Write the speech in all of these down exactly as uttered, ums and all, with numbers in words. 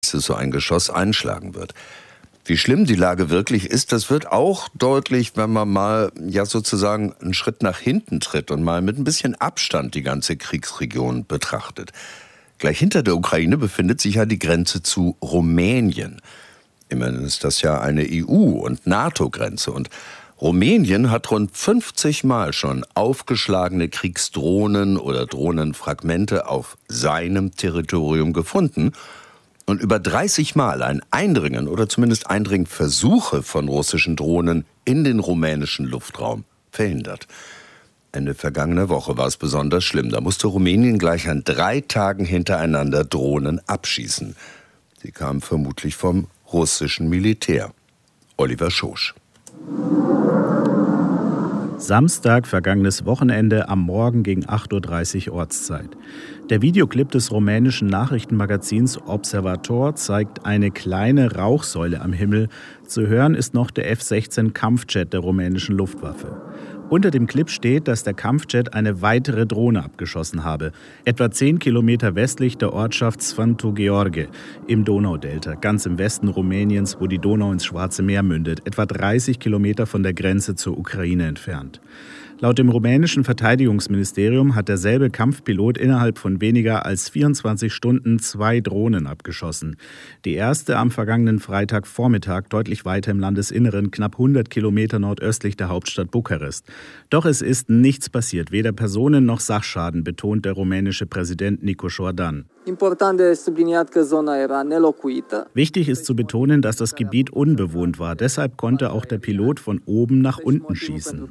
so ein Geschoss einschlagen wird. Wie schlimm die Lage wirklich ist, das wird auch deutlich, wenn man mal ja sozusagen einen Schritt nach hinten tritt und mal mit ein bisschen Abstand die ganze Kriegsregion betrachtet. Gleich hinter der Ukraine befindet sich ja die Grenze zu Rumänien. Immerhin ist das ja eine E U- und NATO-Grenze. Und Rumänien hat rund fünfzig Mal schon aufgeschlagene Kriegsdrohnen oder Drohnenfragmente auf seinem Territorium gefunden und über dreißig Mal ein Eindringen oder zumindest Eindringversuche von russischen Drohnen in den rumänischen Luftraum verhindert. Ende vergangener Woche war es besonders schlimm. Da musste Rumänien gleich an drei Tagen hintereinander Drohnen abschießen. Sie kamen vermutlich vom russischen Militär. Oliver Schosch. Samstag, vergangenes Wochenende, am Morgen gegen acht Uhr dreißig Ortszeit. Der Videoclip des rumänischen Nachrichtenmagazins Observator zeigt eine kleine Rauchsäule am Himmel. Zu hören ist noch der F sechzehn Kampfjet der rumänischen Luftwaffe. Unter dem Clip steht, dass der Kampfjet eine weitere Drohne abgeschossen habe. Etwa zehn Kilometer westlich der Ortschaft Sfântu Gheorghe im Donaudelta, ganz im Westen Rumäniens, wo die Donau ins Schwarze Meer mündet, etwa dreißig Kilometer von der Grenze zur Ukraine entfernt. Laut dem rumänischen Verteidigungsministerium hat derselbe Kampfpilot innerhalb von weniger als vierundzwanzig Stunden zwei Drohnen abgeschossen. Die erste am vergangenen Freitagvormittag deutlich weiter im Landesinneren, knapp hundert Kilometer nordöstlich der Hauptstadt Bukarest. Doch es ist nichts passiert, weder Personen- noch Sachschaden, betont der rumänische Präsident Nicu Jordan. Wichtig ist zu betonen, dass das Gebiet unbewohnt war. Deshalb konnte auch der Pilot von oben nach unten schießen.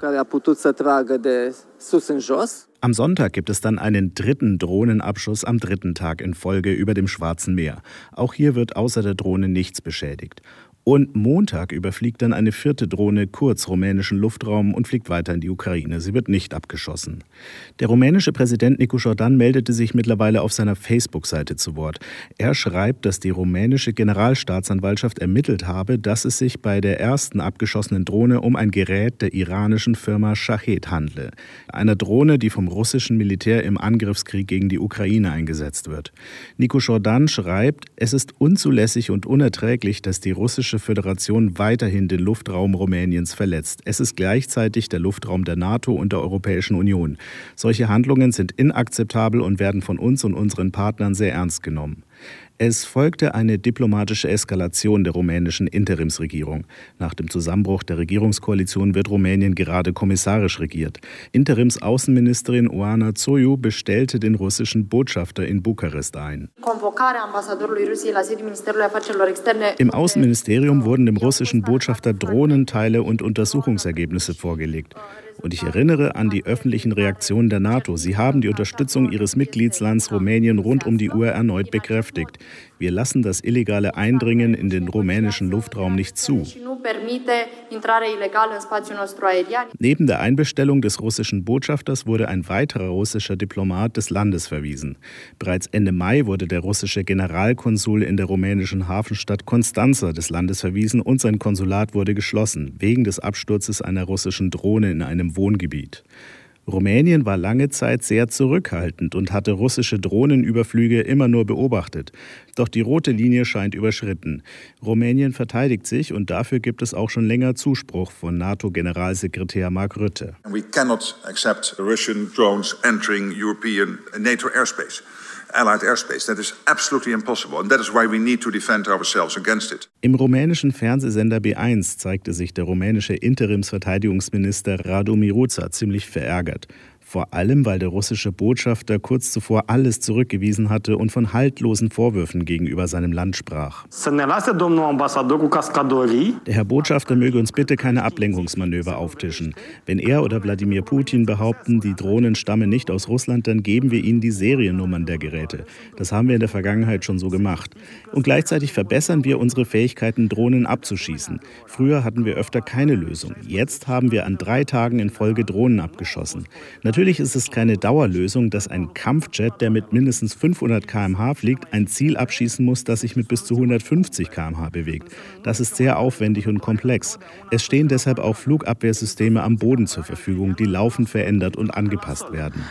Am Sonntag gibt es dann einen dritten Drohnenabschuss am dritten Tag in Folge über dem Schwarzen Meer. Auch hier wird außer der Drohne nichts beschädigt. Und Montag überfliegt dann eine vierte Drohne kurz rumänischen Luftraum und fliegt weiter in die Ukraine. Sie wird nicht abgeschossen. Der rumänische Präsident Nicu Jordan meldete sich mittlerweile auf seiner Facebook-Seite zu Wort. Er schreibt, dass die rumänische Generalstaatsanwaltschaft ermittelt habe, dass es sich bei der ersten abgeschossenen Drohne um ein Gerät der iranischen Firma Shahed handle. Einer Drohne, die vom russischen Militär im Angriffskrieg gegen die Ukraine eingesetzt wird. Nicu Jordan schreibt, es ist unzulässig und unerträglich, dass die russische Föderation weiterhin den Luftraum Rumäniens verletzt. Es ist gleichzeitig der Luftraum der NATO und der Europäischen Union. Solche Handlungen sind inakzeptabel und werden von uns und unseren Partnern sehr ernst genommen. Es folgte eine diplomatische Eskalation der rumänischen Interimsregierung. Nach dem Zusammenbruch der Regierungskoalition wird Rumänien gerade kommissarisch regiert. Interimsaußenministerin Oana Zoiu bestellte den russischen Botschafter in Bukarest ein. Im Außenministerium wurden dem russischen Botschafter Drohnenteile und Untersuchungsergebnisse vorgelegt. Und ich erinnere an die öffentlichen Reaktionen der NATO. Sie haben die Unterstützung ihres Mitgliedslands Rumänien rund um die Uhr erneut bekräftigt. Wir lassen das illegale Eindringen in den rumänischen Luftraum nicht zu. Neben der Einbestellung des russischen Botschafters wurde ein weiterer russischer Diplomat des Landes verwiesen. Bereits Ende Mai wurde der russische Generalkonsul in der rumänischen Hafenstadt Constanța des Landes verwiesen und sein Konsulat wurde geschlossen, wegen des Absturzes einer russischen Drohne in einem Wohngebiet. Rumänien war lange Zeit sehr zurückhaltend und hatte russische Drohnenüberflüge immer nur beobachtet. Doch die rote Linie scheint überschritten. Rumänien verteidigt sich und dafür gibt es auch schon länger Zuspruch von NATO-Generalsekretär Mark Rutte. We cannot accept Russian drones entering European NATO airspace. Allied airspace. That is absolutely impossible. And that is why we need to defend ourselves against it. Im rumänischen Fernsehsender B eins zeigte sich der rumänische Interimsverteidigungsminister Radu Miruța ziemlich verärgert. Vor allem, weil der russische Botschafter kurz zuvor alles zurückgewiesen hatte und von haltlosen Vorwürfen gegenüber seinem Land sprach. Der Herr Botschafter möge uns bitte keine Ablenkungsmanöver auftischen. Wenn er oder Wladimir Putin behaupten, die Drohnen stammen nicht aus Russland, dann geben wir ihnen die Seriennummern der Geräte. Das haben wir in der Vergangenheit schon so gemacht. Und gleichzeitig verbessern wir unsere Fähigkeiten, Drohnen abzuschießen. Früher hatten wir öfter keine Lösung. Jetzt haben wir an drei Tagen in Folge Drohnen abgeschossen. Natürlich Natürlich ist es keine Dauerlösung, dass ein Kampfjet, der mit mindestens fünfhundert Kilometer pro Stunde fliegt, ein Ziel abschießen muss, das sich mit bis zu hundertfünfzig Kilometer pro Stunde bewegt. Das ist sehr aufwendig und komplex. Es stehen deshalb auch Flugabwehrsysteme am Boden zur Verfügung, die laufend verändert und angepasst werden.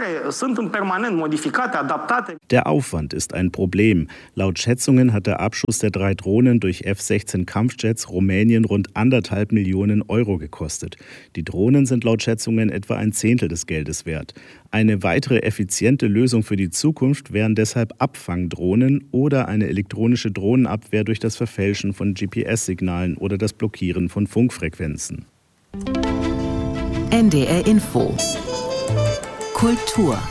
Der Aufwand ist ein Problem. Laut Schätzungen hat der Abschuss der drei Drohnen durch F sechzehn Kampfjets Rumänien rund anderthalb Millionen Euro gekostet. Die Drohnen sind laut Schätzungen etwa ein Zehntel des Geldes wert. Eine weitere effiziente Lösung für die Zukunft wären deshalb Abfangdrohnen oder eine elektronische Drohnenabwehr durch das Verfälschen von G P S-Signalen oder das Blockieren von Funkfrequenzen. N D R Info Kultur.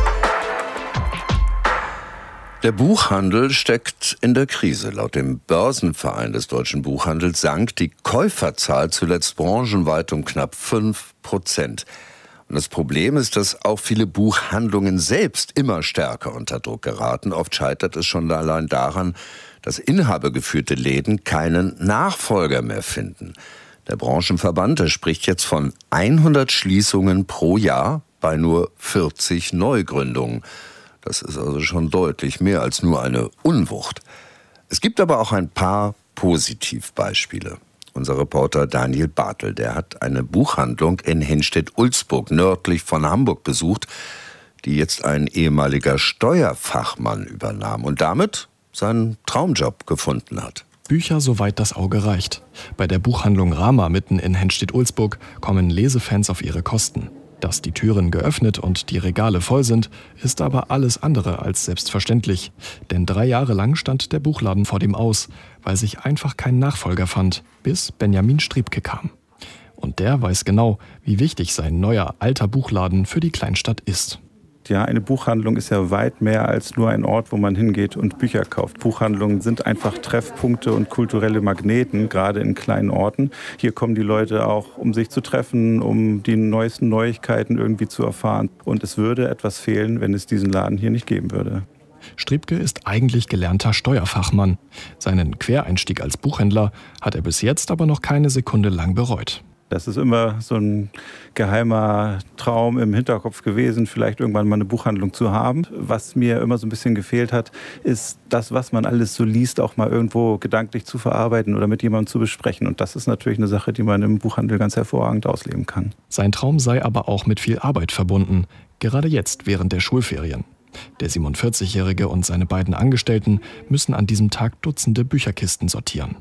Der Buchhandel steckt in der Krise. Laut dem Börsenverein des deutschen Buchhandels sank die Käuferzahl zuletzt branchenweit um knapp fünf Prozent. Und das Problem ist, dass auch viele Buchhandlungen selbst immer stärker unter Druck geraten. Oft scheitert es schon allein daran, dass inhabergeführte Läden keinen Nachfolger mehr finden. Der Branchenverband, der spricht jetzt von hundert Schließungen pro Jahr bei nur vierzig Neugründungen. Das ist also schon deutlich mehr als nur eine Unwucht. Es gibt aber auch ein paar Positivbeispiele. Unser Reporter Daniel Bartel, der hat eine Buchhandlung in Henstedt-Ulzburg, nördlich von Hamburg, besucht, die jetzt ein ehemaliger Steuerfachmann übernahm und damit seinen Traumjob gefunden hat. Bücher, soweit das Auge reicht. Bei der Buchhandlung Rama mitten in Henstedt-Ulzburg kommen Lesefans auf ihre Kosten. Dass die Türen geöffnet und die Regale voll sind, ist aber alles andere als selbstverständlich. Denn drei Jahre lang stand der Buchladen vor dem Aus, weil sich einfach kein Nachfolger fand, bis Benjamin Striebke kam. Und der weiß genau, wie wichtig sein neuer alter Buchladen für die Kleinstadt ist. Ja, eine Buchhandlung ist ja weit mehr als nur ein Ort, wo man hingeht und Bücher kauft. Buchhandlungen sind einfach Treffpunkte und kulturelle Magneten, gerade in kleinen Orten. Hier kommen die Leute auch, um sich zu treffen, um die neuesten Neuigkeiten irgendwie zu erfahren. Und es würde etwas fehlen, wenn es diesen Laden hier nicht geben würde. Striebke ist eigentlich gelernter Steuerfachmann. Seinen Quereinstieg als Buchhändler hat er bis jetzt aber noch keine Sekunde lang bereut. Das ist immer so ein geheimer Traum im Hinterkopf gewesen, vielleicht irgendwann mal eine Buchhandlung zu haben. Was mir immer so ein bisschen gefehlt hat, ist das, was man alles so liest, auch mal irgendwo gedanklich zu verarbeiten oder mit jemandem zu besprechen. Und das ist natürlich eine Sache, die man im Buchhandel ganz hervorragend ausleben kann. Sein Traum sei aber auch mit viel Arbeit verbunden, gerade jetzt während der Schulferien. Der siebenundvierzigjährige und seine beiden Angestellten müssen an diesem Tag Dutzende Bücherkisten sortieren.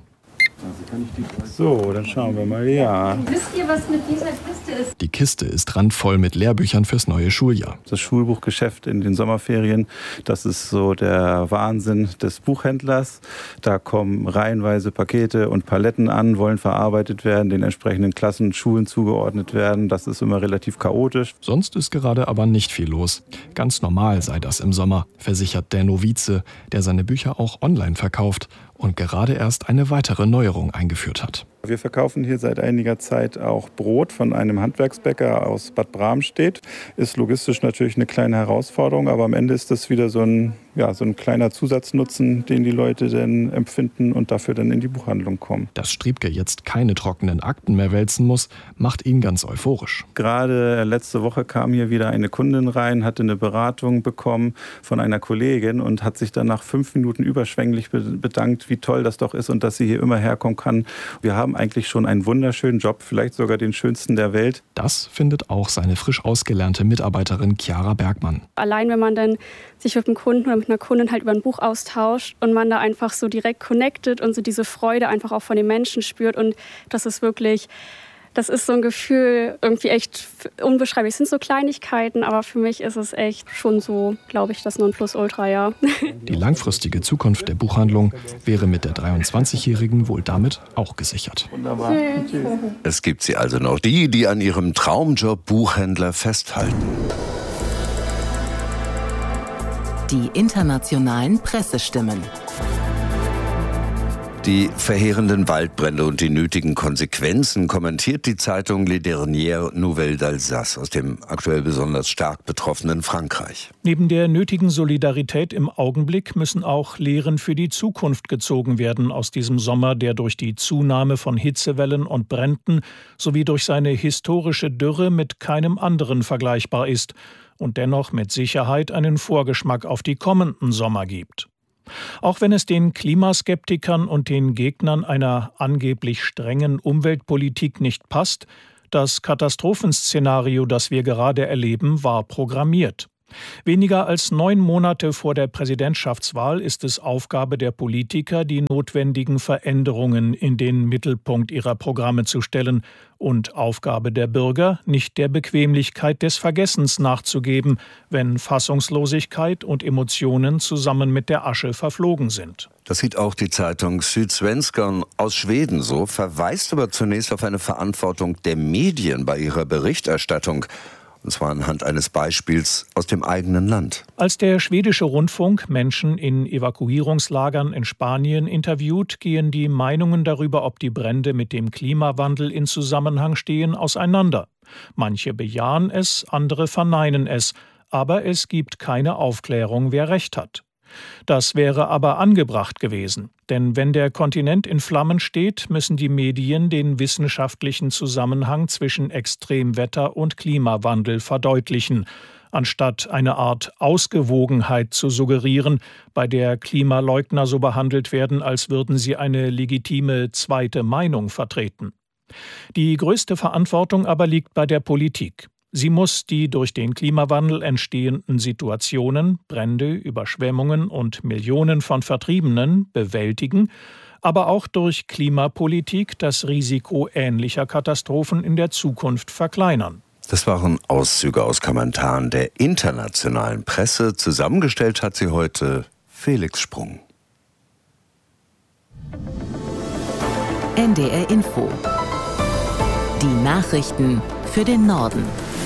So, dann schauen wir mal, ja. Wisst ihr, was mit dieser Kiste ist? Die Kiste ist randvoll mit Lehrbüchern fürs neue Schuljahr. Das Schulbuchgeschäft in den Sommerferien, das ist so der Wahnsinn des Buchhändlers. Da kommen reihenweise Pakete und Paletten an, wollen verarbeitet werden, den entsprechenden Klassen und Schulen zugeordnet werden. Das ist immer relativ chaotisch. Sonst ist gerade aber nicht viel los. Ganz normal sei das im Sommer, versichert der Novize, der seine Bücher auch online verkauft und gerade erst eine weitere Neuerung eingeführt hat. Wir verkaufen hier seit einiger Zeit auch Brot von einem Handwerksbäcker aus Bad Bramstedt. Ist logistisch natürlich eine kleine Herausforderung, aber am Ende ist das wieder so ein, ja, so ein kleiner Zusatznutzen, den die Leute dann empfinden und dafür dann in die Buchhandlung kommen. Dass Striebke jetzt keine trockenen Akten mehr wälzen muss, macht ihn ganz euphorisch. Gerade letzte Woche kam hier wieder eine Kundin rein, hatte eine Beratung bekommen von einer Kollegin und hat sich dann nach fünf Minuten überschwänglich bedankt, wie toll das doch ist und dass sie hier immer herkommen kann. Wir haben eigentlich schon einen wunderschönen Job, vielleicht sogar den schönsten der Welt. Das findet auch seine frisch ausgelernte Mitarbeiterin Chiara Bergmann. Allein wenn man dann sich mit einem Kunden oder mit einer Kundin halt über ein Buch austauscht und man da einfach so direkt connected und so diese Freude einfach auch von den Menschen spürt und das ist wirklich... Das ist so ein Gefühl, irgendwie echt unbeschreiblich. Es sind so Kleinigkeiten, aber für mich ist es echt schon so, glaube ich, das Nonplusultra, ja. Die langfristige Zukunft der Buchhandlung wäre mit der dreiundzwanzigjährigen wohl damit auch gesichert. Wunderbar. Tschüss. Es gibt sie also noch, die, die an ihrem Traumjob Buchhändler festhalten. Die internationalen Pressestimmen. Die verheerenden Waldbrände und die nötigen Konsequenzen kommentiert die Zeitung Les Dernières Nouvelles d'Alsace aus dem aktuell besonders stark betroffenen Frankreich. Neben der nötigen Solidarität im Augenblick müssen auch Lehren für die Zukunft gezogen werden aus diesem Sommer, der durch die Zunahme von Hitzewellen und Bränden sowie durch seine historische Dürre mit keinem anderen vergleichbar ist und dennoch mit Sicherheit einen Vorgeschmack auf die kommenden Sommer gibt. Auch wenn es den Klimaskeptikern und den Gegnern einer angeblich strengen Umweltpolitik nicht passt, das Katastrophenszenario, das wir gerade erleben, war programmiert. Weniger als neun Monate vor der Präsidentschaftswahl ist es Aufgabe der Politiker, die notwendigen Veränderungen in den Mittelpunkt ihrer Programme zu stellen und Aufgabe der Bürger, nicht der Bequemlichkeit des Vergessens nachzugeben, wenn Fassungslosigkeit und Emotionen zusammen mit der Asche verflogen sind. Das sieht auch die Zeitung Sydsvenskan aus Schweden so, verweist aber zunächst auf eine Verantwortung der Medien bei ihrer Berichterstattung. Und zwar anhand eines Beispiels aus dem eigenen Land. Als der schwedische Rundfunk Menschen in Evakuierungslagern in Spanien interviewt, gehen die Meinungen darüber, ob die Brände mit dem Klimawandel in Zusammenhang stehen, auseinander. Manche bejahen es, andere verneinen es, aber es gibt keine Aufklärung, wer recht hat. Das wäre aber angebracht gewesen, denn wenn der Kontinent in Flammen steht, müssen die Medien den wissenschaftlichen Zusammenhang zwischen Extremwetter und Klimawandel verdeutlichen, anstatt eine Art Ausgewogenheit zu suggerieren, bei der Klimaleugner so behandelt werden, als würden sie eine legitime zweite Meinung vertreten. Die größte Verantwortung aber liegt bei der Politik. Sie muss die durch den Klimawandel entstehenden Situationen, Brände, Überschwemmungen und Millionen von Vertriebenen bewältigen, aber auch durch Klimapolitik das Risiko ähnlicher Katastrophen in der Zukunft verkleinern. Das waren Auszüge aus Kommentaren der internationalen Presse. Zusammengestellt hat sie heute Felix Sprung. N D R Info. Die Nachrichten für den Norden.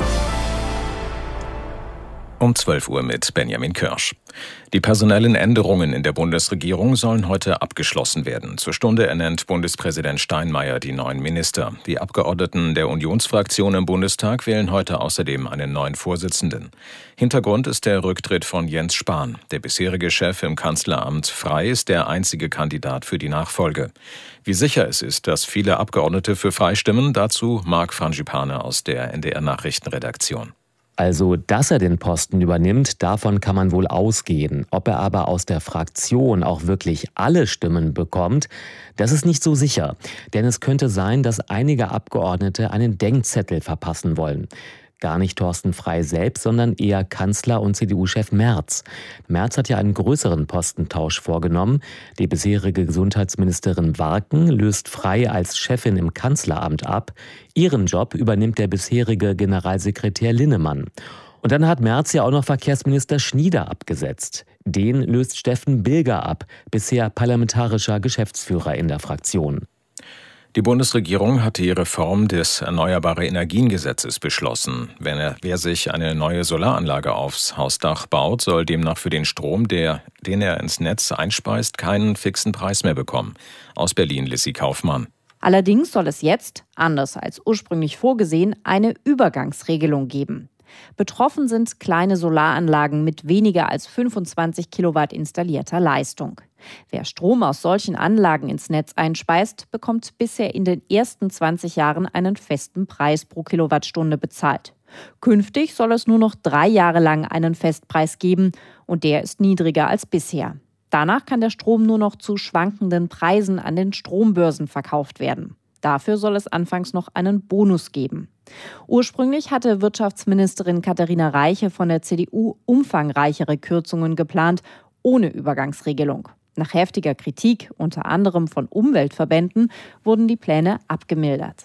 Um zwölf Uhr mit Benjamin Kirsch. Die personellen Änderungen in der Bundesregierung sollen heute abgeschlossen werden. Zur Stunde ernennt Bundespräsident Steinmeier die neuen Minister. Die Abgeordneten der Unionsfraktion im Bundestag wählen heute außerdem einen neuen Vorsitzenden. Hintergrund ist der Rücktritt von Jens Spahn. Der bisherige Chef im Kanzleramt Frey ist der einzige Kandidat für die Nachfolge. Wie sicher es ist, dass viele Abgeordnete für Frey stimmen, dazu Marc Frangipane aus der N D R-Nachrichtenredaktion. Also, dass er den Posten übernimmt, davon kann man wohl ausgehen. Ob er aber aus der Fraktion auch wirklich alle Stimmen bekommt, das ist nicht so sicher. Denn es könnte sein, dass einige Abgeordnete einen Denkzettel verpassen wollen. Gar nicht Thorsten Frey selbst, sondern eher Kanzler und C D U-Chef Merz. Merz hat ja einen größeren Postentausch vorgenommen. Die bisherige Gesundheitsministerin Warken löst Frey als Chefin im Kanzleramt ab. Ihren Job übernimmt der bisherige Generalsekretär Linnemann. Und dann hat Merz ja auch noch Verkehrsminister Schnieder abgesetzt. Den löst Steffen Bilger ab, bisher parlamentarischer Geschäftsführer in der Fraktion. Die Bundesregierung hat die Reform des Erneuerbare-Energien-Gesetzes beschlossen. Wenn er, wer sich eine neue Solaranlage aufs Hausdach baut, soll demnach für den Strom, der, den er ins Netz einspeist, keinen fixen Preis mehr bekommen. Aus Berlin Lissy Kaufmann. Allerdings soll es jetzt, anders als ursprünglich vorgesehen, eine Übergangsregelung geben. Betroffen sind kleine Solaranlagen mit weniger als fünfundzwanzig Kilowatt installierter Leistung. Wer Strom aus solchen Anlagen ins Netz einspeist, bekommt bisher in den ersten zwanzig Jahren einen festen Preis pro Kilowattstunde bezahlt. Künftig soll es nur noch drei Jahre lang einen Festpreis geben und der ist niedriger als bisher. Danach kann der Strom nur noch zu schwankenden Preisen an den Strombörsen verkauft werden. Dafür soll es anfangs noch einen Bonus geben. Ursprünglich hatte Wirtschaftsministerin Katharina Reiche von der C D U umfangreichere Kürzungen geplant, ohne Übergangsregelung. Nach heftiger Kritik, unter anderem von Umweltverbänden, wurden die Pläne abgemildert.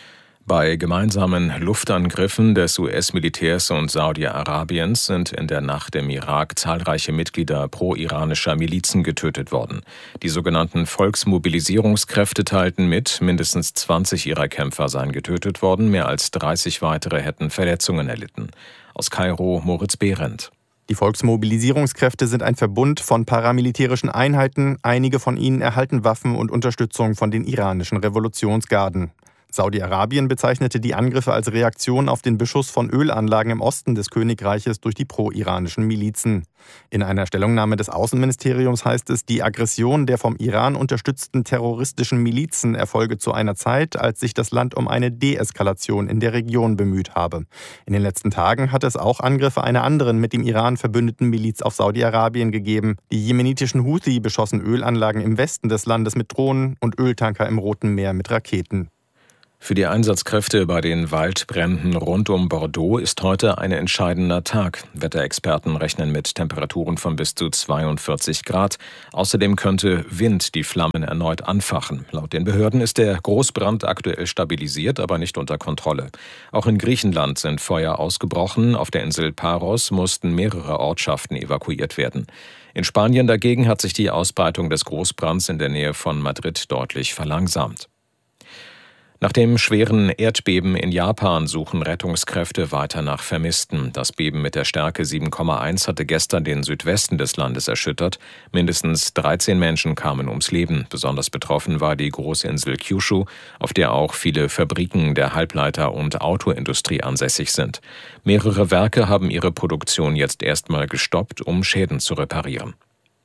Bei gemeinsamen Luftangriffen des U S-Militärs und Saudi-Arabiens sind in der Nacht im Irak zahlreiche Mitglieder pro-iranischer Milizen getötet worden. Die sogenannten Volksmobilisierungskräfte teilten mit, mindestens zwanzig ihrer Kämpfer seien getötet worden, mehr als dreißig weitere hätten Verletzungen erlitten. Aus Kairo Moritz Behrendt. Die Volksmobilisierungskräfte sind ein Verbund von paramilitärischen Einheiten. Einige von ihnen erhalten Waffen und Unterstützung von den iranischen Revolutionsgarden. Saudi-Arabien bezeichnete die Angriffe als Reaktion auf den Beschuss von Ölanlagen im Osten des Königreiches durch die pro-iranischen Milizen. In einer Stellungnahme des Außenministeriums heißt es, die Aggression der vom Iran unterstützten terroristischen Milizen erfolge zu einer Zeit, als sich das Land um eine Deeskalation in der Region bemüht habe. In den letzten Tagen hat es auch Angriffe einer anderen mit dem Iran verbündeten Miliz auf Saudi-Arabien gegeben. Die jemenitischen Houthi beschossen Ölanlagen im Westen des Landes mit Drohnen und Öltanker im Roten Meer mit Raketen. Für die Einsatzkräfte bei den Waldbränden rund um Bordeaux ist heute ein entscheidender Tag. Wetterexperten rechnen mit Temperaturen von bis zu zweiundvierzig Grad. Außerdem könnte Wind die Flammen erneut anfachen. Laut den Behörden ist der Großbrand aktuell stabilisiert, aber nicht unter Kontrolle. Auch in Griechenland sind Feuer ausgebrochen. Auf der Insel Paros mussten mehrere Ortschaften evakuiert werden. In Spanien dagegen hat sich die Ausbreitung des Großbrands in der Nähe von Madrid deutlich verlangsamt. Nach dem schweren Erdbeben in Japan suchen Rettungskräfte weiter nach Vermissten. Das Beben mit der Stärke sieben Komma eins hatte gestern den Südwesten des Landes erschüttert. Mindestens dreizehn Menschen kamen ums Leben. Besonders betroffen war die Großinsel Kyushu, auf der auch viele Fabriken der Halbleiter- und Autoindustrie ansässig sind. Mehrere Werke haben ihre Produktion jetzt erstmal gestoppt, um Schäden zu reparieren.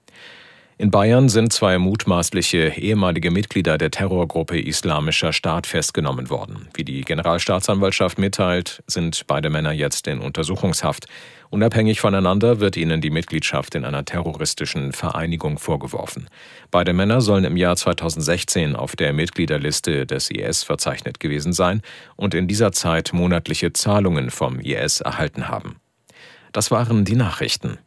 In Bayern sind zwei mutmaßliche ehemalige Mitglieder der Terrorgruppe Islamischer Staat festgenommen worden. Wie die Generalstaatsanwaltschaft mitteilt, sind beide Männer jetzt in Untersuchungshaft. Unabhängig voneinander wird ihnen die Mitgliedschaft in einer terroristischen Vereinigung vorgeworfen. Beide Männer sollen im Jahr zweitausendsechzehn auf der Mitgliederliste des I S verzeichnet gewesen sein und in dieser Zeit monatliche Zahlungen vom I S erhalten haben. Das waren die Nachrichten.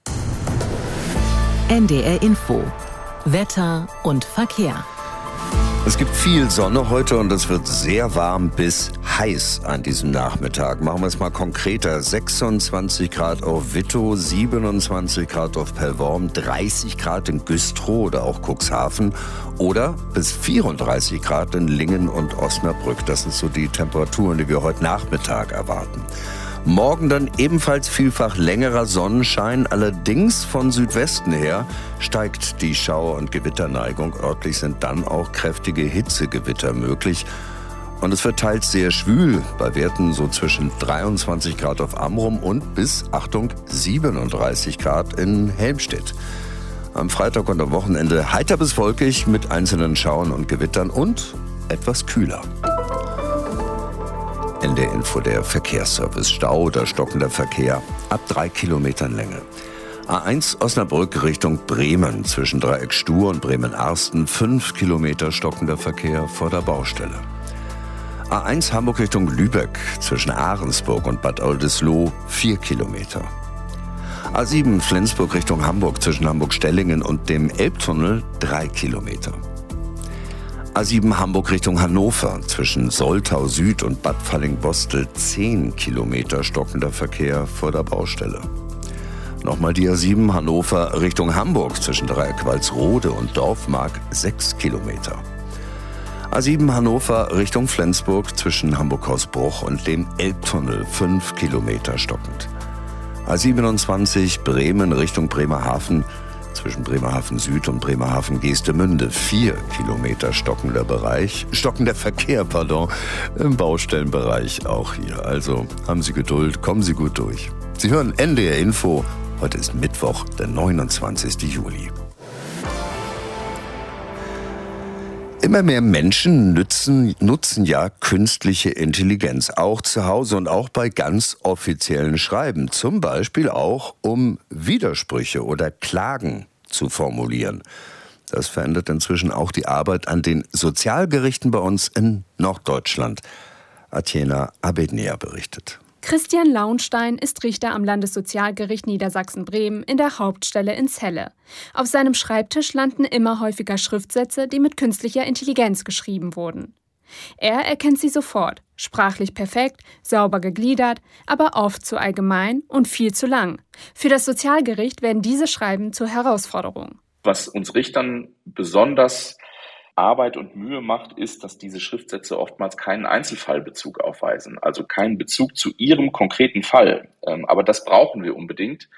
N D R Info. Wetter und Verkehr. Es gibt viel Sonne heute und es wird sehr warm bis heiß an diesem Nachmittag. Machen wir es mal konkreter. sechsundzwanzig Grad auf Wittow, siebenundzwanzig Grad auf Pellworm, dreißig Grad in Güstrow oder auch Cuxhaven oder bis vierunddreißig Grad in Lingen und Osnabrück. Das sind so die Temperaturen, die wir heute Nachmittag erwarten. Morgen dann ebenfalls vielfach längerer Sonnenschein, allerdings von Südwesten her steigt die Schauer- und Gewitterneigung. Örtlich sind dann auch kräftige Hitzegewitter möglich. Und es wird teils sehr schwül, bei Werten so zwischen dreiundzwanzig Grad auf Amrum und bis, Achtung, siebenunddreißig Grad in Helmstedt. Am Freitag und am Wochenende heiter bis wolkig mit einzelnen Schauern und Gewittern und etwas kühler. N D R Info, der Verkehrsservice. Stau oder stockender Verkehr ab drei Kilometern Länge. A eins Osnabrück Richtung Bremen zwischen Dreieck Stur und Bremen-Arsten. Fünf Kilometer stockender Verkehr vor der Baustelle. A eins Hamburg Richtung Lübeck zwischen Ahrensburg und Bad Oldesloe. Vier Kilometer. A sieben Flensburg Richtung Hamburg zwischen Hamburg-Stellingen und dem Elbtunnel. Drei Kilometer. A sieben Hamburg Richtung Hannover zwischen Soltau Süd und Bad Fallingbostel zehn Kilometer stockender Verkehr vor der Baustelle. Nochmal die A sieben Hannover Richtung Hamburg zwischen Dreieck Walsrode und Dorfmark sechs Kilometer. A sieben Hannover Richtung Flensburg zwischen Hamburg-Hausbruch und dem Elbtunnel fünf Kilometer stockend. A siebenundzwanzig Bremen Richtung Bremerhaven zwischen Bremerhaven Süd und Bremerhaven Geestemünde vier Kilometer stockender Bereich, stockender Verkehr, pardon, im Baustellenbereich auch hier. Also haben Sie Geduld, kommen Sie gut durch. Sie hören N D R Info. Heute ist Mittwoch, der neunundzwanzigsten Juli. Immer mehr Menschen nutzen, nutzen ja künstliche Intelligenz, auch zu Hause und auch bei ganz offiziellen Schreiben. Zum Beispiel auch, um Widersprüche oder Klagen zu formulieren. Das verändert inzwischen auch die Arbeit an den Sozialgerichten bei uns in Norddeutschland. Atjena Abednea berichtet. Christian Launstein ist Richter am Landessozialgericht Niedersachsen-Bremen in der Hauptstelle in Celle. Auf seinem Schreibtisch landen immer häufiger Schriftsätze, die mit künstlicher Intelligenz geschrieben wurden. Er erkennt sie sofort, sprachlich perfekt, sauber gegliedert, aber oft zu allgemein und viel zu lang. Für das Sozialgericht werden diese Schreiben zur Herausforderung. Was uns Richtern besonders Arbeit und Mühe macht, ist, dass diese Schriftsätze oftmals keinen Einzelfallbezug aufweisen, also keinen Bezug zu ihrem konkreten Fall. Aber das brauchen wir unbedingt,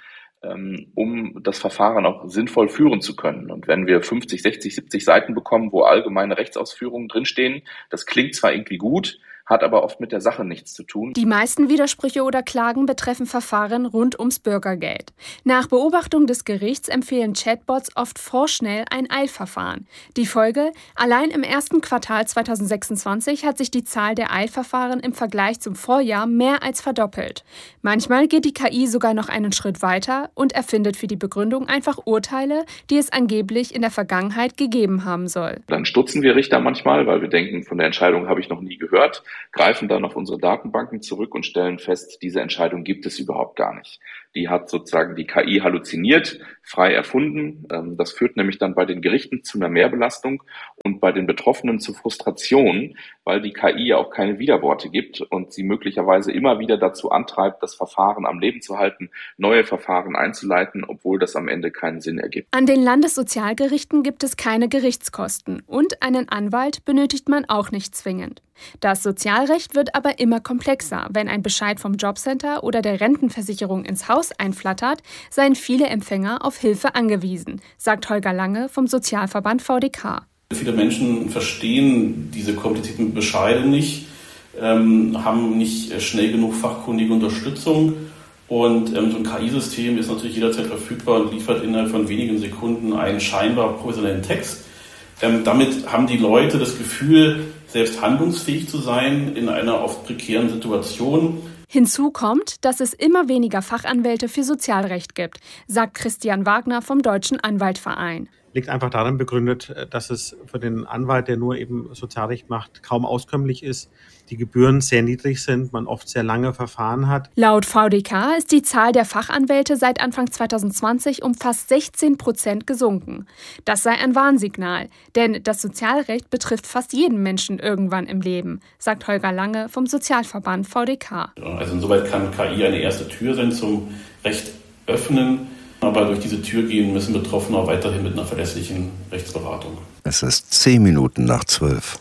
um das Verfahren auch sinnvoll führen zu können. Und wenn wir fünfzig, sechzig, siebzig Seiten bekommen, wo allgemeine Rechtsausführungen drinstehen, das klingt zwar irgendwie gut, hat aber oft mit der Sache nichts zu tun. Die meisten Widersprüche oder Klagen betreffen Verfahren rund ums Bürgergeld. Nach Beobachtung des Gerichts empfehlen Chatbots oft vorschnell ein Eilverfahren. Die Folge? Allein im ersten Quartal zweitausendsechsundzwanzig hat sich die Zahl der Eilverfahren im Vergleich zum Vorjahr mehr als verdoppelt. Manchmal geht die K I sogar noch einen Schritt weiter und erfindet für die Begründung einfach Urteile, die es angeblich in der Vergangenheit gegeben haben soll. Dann stutzen wir Richter manchmal, weil wir denken, von der Entscheidung habe ich noch nie gehört, greifen dann auf unsere Datenbanken zurück und stellen fest, diese Entscheidung gibt es überhaupt gar nicht. Die hat sozusagen die K I halluziniert, frei erfunden. Das führt nämlich dann bei den Gerichten zu einer Mehrbelastung und bei den Betroffenen zu Frustration, weil die K I ja auch keine Widerworte gibt und sie möglicherweise immer wieder dazu antreibt, das Verfahren am Leben zu halten, neue Verfahren einzuleiten, obwohl das am Ende keinen Sinn ergibt. An den Landessozialgerichten gibt es keine Gerichtskosten und einen Anwalt benötigt man auch nicht zwingend. Das Sozialrecht wird aber immer komplexer. Wenn ein Bescheid vom Jobcenter oder der Rentenversicherung ins Haus einflattert, seien viele Empfänger auf Hilfe angewiesen, sagt Holger Lange vom Sozialverband V D K. Viele Menschen verstehen diese komplizierten Bescheide nicht, ähm, haben nicht schnell genug fachkundige Unterstützung. Und ähm, so ein K I-System ist natürlich jederzeit verfügbar und liefert innerhalb von wenigen Sekunden einen scheinbar professionellen Text. Ähm, damit haben die Leute das Gefühl, selbst handlungsfähig zu sein in einer oft prekären Situation. Hinzu kommt, dass es immer weniger Fachanwälte für Sozialrecht gibt, sagt Christian Wagner vom Deutschen Anwaltverein. Liegt einfach darin begründet, dass es für den Anwalt, der nur eben Sozialrecht macht, kaum auskömmlich ist, die Gebühren sehr niedrig sind, man oft sehr lange Verfahren hat. Laut V D K ist die Zahl der Fachanwälte seit Anfang zweitausendzwanzig um fast sechzehn Prozent gesunken. Das sei ein Warnsignal, denn das Sozialrecht betrifft fast jeden Menschen irgendwann im Leben, sagt Holger Lange vom Sozialverband V D K. Also insoweit kann K I eine erste Tür sein zum Recht öffnen. Aber durch diese Tür gehen müssen Betroffene auch weiterhin mit einer verlässlichen Rechtsberatung. Es ist zehn Minuten nach zwölf.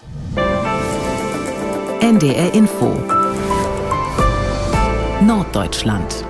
N D R Info Norddeutschland.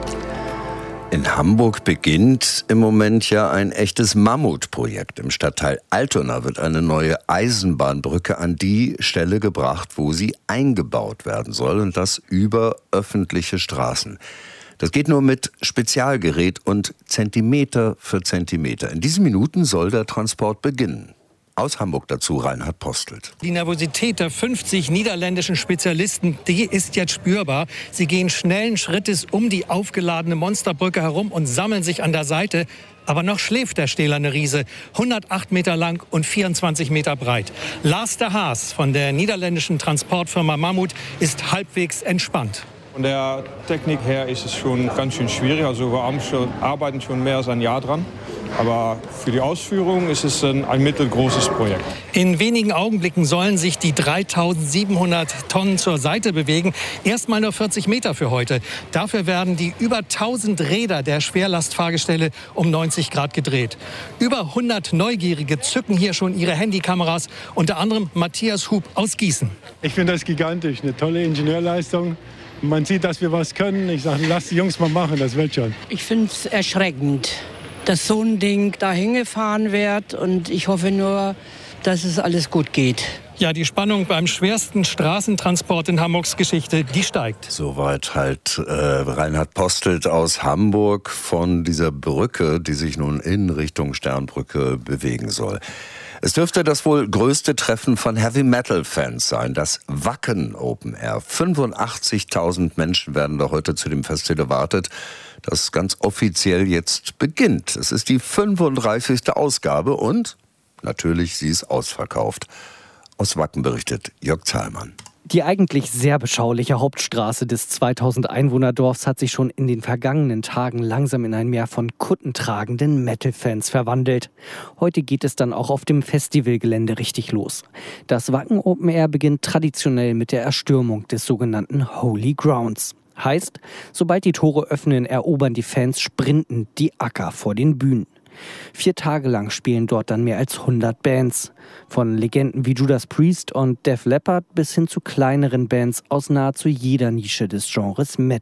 In Hamburg beginnt im Moment ja ein echtes Mammutprojekt. Im Stadtteil Altona wird eine neue Eisenbahnbrücke an die Stelle gebracht, wo sie eingebaut werden soll, und das über öffentliche Straßen. Das geht nur mit Spezialgerät und Zentimeter für Zentimeter. In diesen Minuten soll der Transport beginnen. Aus Hamburg dazu Reinhard Postelt. Die Nervosität der fünfzig niederländischen Spezialisten, die ist jetzt spürbar. Sie gehen schnellen Schrittes um die aufgeladene Monsterbrücke herum und sammeln sich an der Seite. Aber noch schläft der stählerne Riese, hundertacht Meter lang und vierundzwanzig Meter breit. Lars de Haas von der niederländischen Transportfirma Mammut ist halbwegs entspannt. Von der Technik her ist es schon ganz schön schwierig. Also wir arbeiten schon mehr als ein Jahr dran. Aber für die Ausführung ist es ein, ein mittelgroßes Projekt. In wenigen Augenblicken sollen sich die dreitausendsiebenhundert Tonnen zur Seite bewegen. Erstmal nur vierzig Meter für heute. Dafür werden die über tausend Räder der Schwerlastfahrgestelle um neunzig Grad gedreht. Über hundert Neugierige zücken hier schon ihre Handykameras. Unter anderem Matthias Hub aus Gießen. Ich finde das gigantisch. Eine tolle Ingenieurleistung. Man sieht, dass wir was können. Ich sage, lass die Jungs mal machen, das wird schon. Ich finde es erschreckend, dass so ein Ding da hingefahren wird. Und ich hoffe nur, dass es alles gut geht. Ja, die Spannung beim schwersten Straßentransport in Hamburgs Geschichte, die steigt. Soweit halt äh, Reinhard Postelt aus Hamburg von dieser Brücke, die sich nun in Richtung Sternbrücke bewegen soll. Es dürfte das wohl größte Treffen von Heavy-Metal-Fans sein, das Wacken Open Air. fünfundachtzigtausend Menschen werden da heute zu dem Festival erwartet, das ganz offiziell jetzt beginnt. Es ist die fünfunddreißigste Ausgabe und natürlich, sie ist ausverkauft. Aus Wacken berichtet Jörg Zahlmann. Die eigentlich sehr beschauliche Hauptstraße des zweitausend Einwohnerdorfs hat sich schon in den vergangenen Tagen langsam in ein Meer von kuttentragenden Metal-Fans verwandelt. Heute geht es dann auch auf dem Festivalgelände richtig los. Das Wacken Open Air beginnt traditionell mit der Erstürmung des sogenannten Holy Grounds. Heißt, sobald die Tore öffnen, erobern die Fans sprintend die Acker vor den Bühnen. Vier Tage lang spielen dort dann mehr als hundert Bands. Von Legenden wie Judas Priest und Def Leppard bis hin zu kleineren Bands aus nahezu jeder Nische des Genres Metal.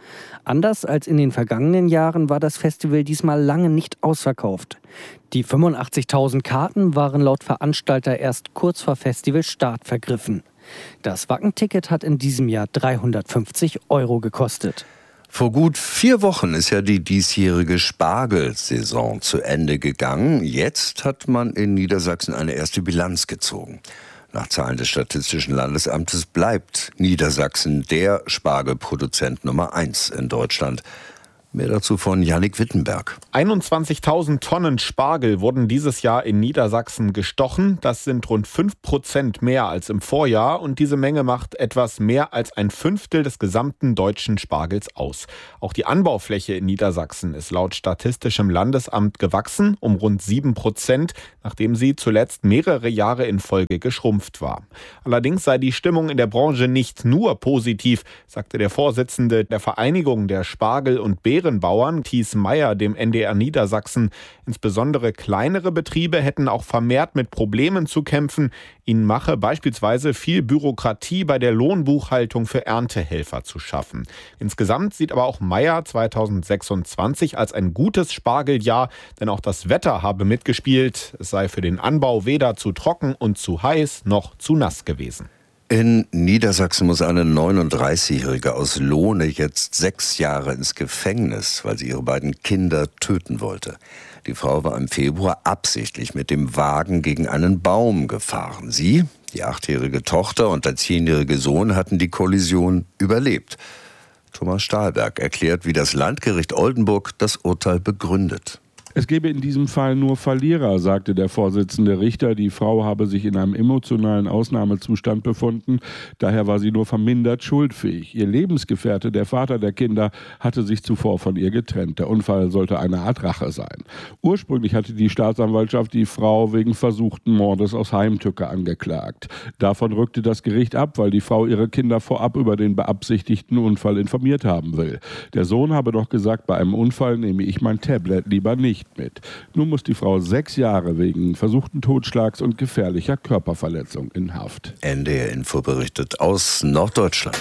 Anders als in den vergangenen Jahren war das Festival diesmal lange nicht ausverkauft. Die fünfundachtzigtausend Karten waren laut Veranstalter erst kurz vor Festivalstart vergriffen. Das Wacken-Ticket hat in diesem Jahr dreihundertfünfzig Euro gekostet. Vor gut vier Wochen ist ja die diesjährige Spargelsaison zu Ende gegangen. Jetzt hat man in Niedersachsen eine erste Bilanz gezogen. Nach Zahlen des Statistischen Landesamtes bleibt Niedersachsen der Spargelproduzent Nummer eins in Deutschland. Mehr dazu von Jannik Wittenberg. einundzwanzigtausend Tonnen Spargel wurden dieses Jahr in Niedersachsen gestochen. Das sind rund fünf Prozent mehr als im Vorjahr. Und diese Menge macht etwas mehr als ein Fünftel des gesamten deutschen Spargels aus. Auch die Anbaufläche in Niedersachsen ist laut Statistischem Landesamt gewachsen um rund sieben Prozent, nachdem sie zuletzt mehrere Jahre in Folge geschrumpft war. Allerdings sei die Stimmung in der Branche nicht nur positiv, sagte der Vorsitzende der Vereinigung der Spargel- und Beerenbauern, Thies Meyer, dem N D R Niedersachsen. Insbesondere kleinere Betriebe hätten auch vermehrt mit Problemen zu kämpfen. Ihnen mache beispielsweise viel Bürokratie bei der Lohnbuchhaltung für Erntehelfer zu schaffen. Insgesamt sieht aber auch Meyer zweitausendsechsundzwanzig als ein gutes Spargeljahr, denn auch das Wetter habe mitgespielt. Es sei für den Anbau weder zu trocken und zu heiß noch zu nass gewesen. In Niedersachsen muss eine neununddreißigjährige aus Lohne jetzt sechs Jahre ins Gefängnis, weil sie ihre beiden Kinder töten wollte. Die Frau war im Februar absichtlich mit dem Wagen gegen einen Baum gefahren. Sie, die achtjährige Tochter und der zehnjährige Sohn hatten die Kollision überlebt. Thomas Stahlberg erklärt, wie das Landgericht Oldenburg das Urteil begründet. Es gebe in diesem Fall nur Verlierer, sagte der Vorsitzende Richter. Die Frau habe sich in einem emotionalen Ausnahmezustand befunden. Daher war sie nur vermindert schuldfähig. Ihr Lebensgefährte, der Vater der Kinder, hatte sich zuvor von ihr getrennt. Der Unfall sollte eine Art Rache sein. Ursprünglich hatte die Staatsanwaltschaft die Frau wegen versuchten Mordes aus Heimtücke angeklagt. Davon rückte das Gericht ab, weil die Frau ihre Kinder vorab über den beabsichtigten Unfall informiert haben will. Der Sohn habe doch gesagt, bei einem Unfall nehme ich mein Tablet lieber nicht mit. Nun muss die Frau sechs Jahre wegen versuchten Totschlags und gefährlicher Körperverletzung in Haft. N D R Info berichtet aus Norddeutschland.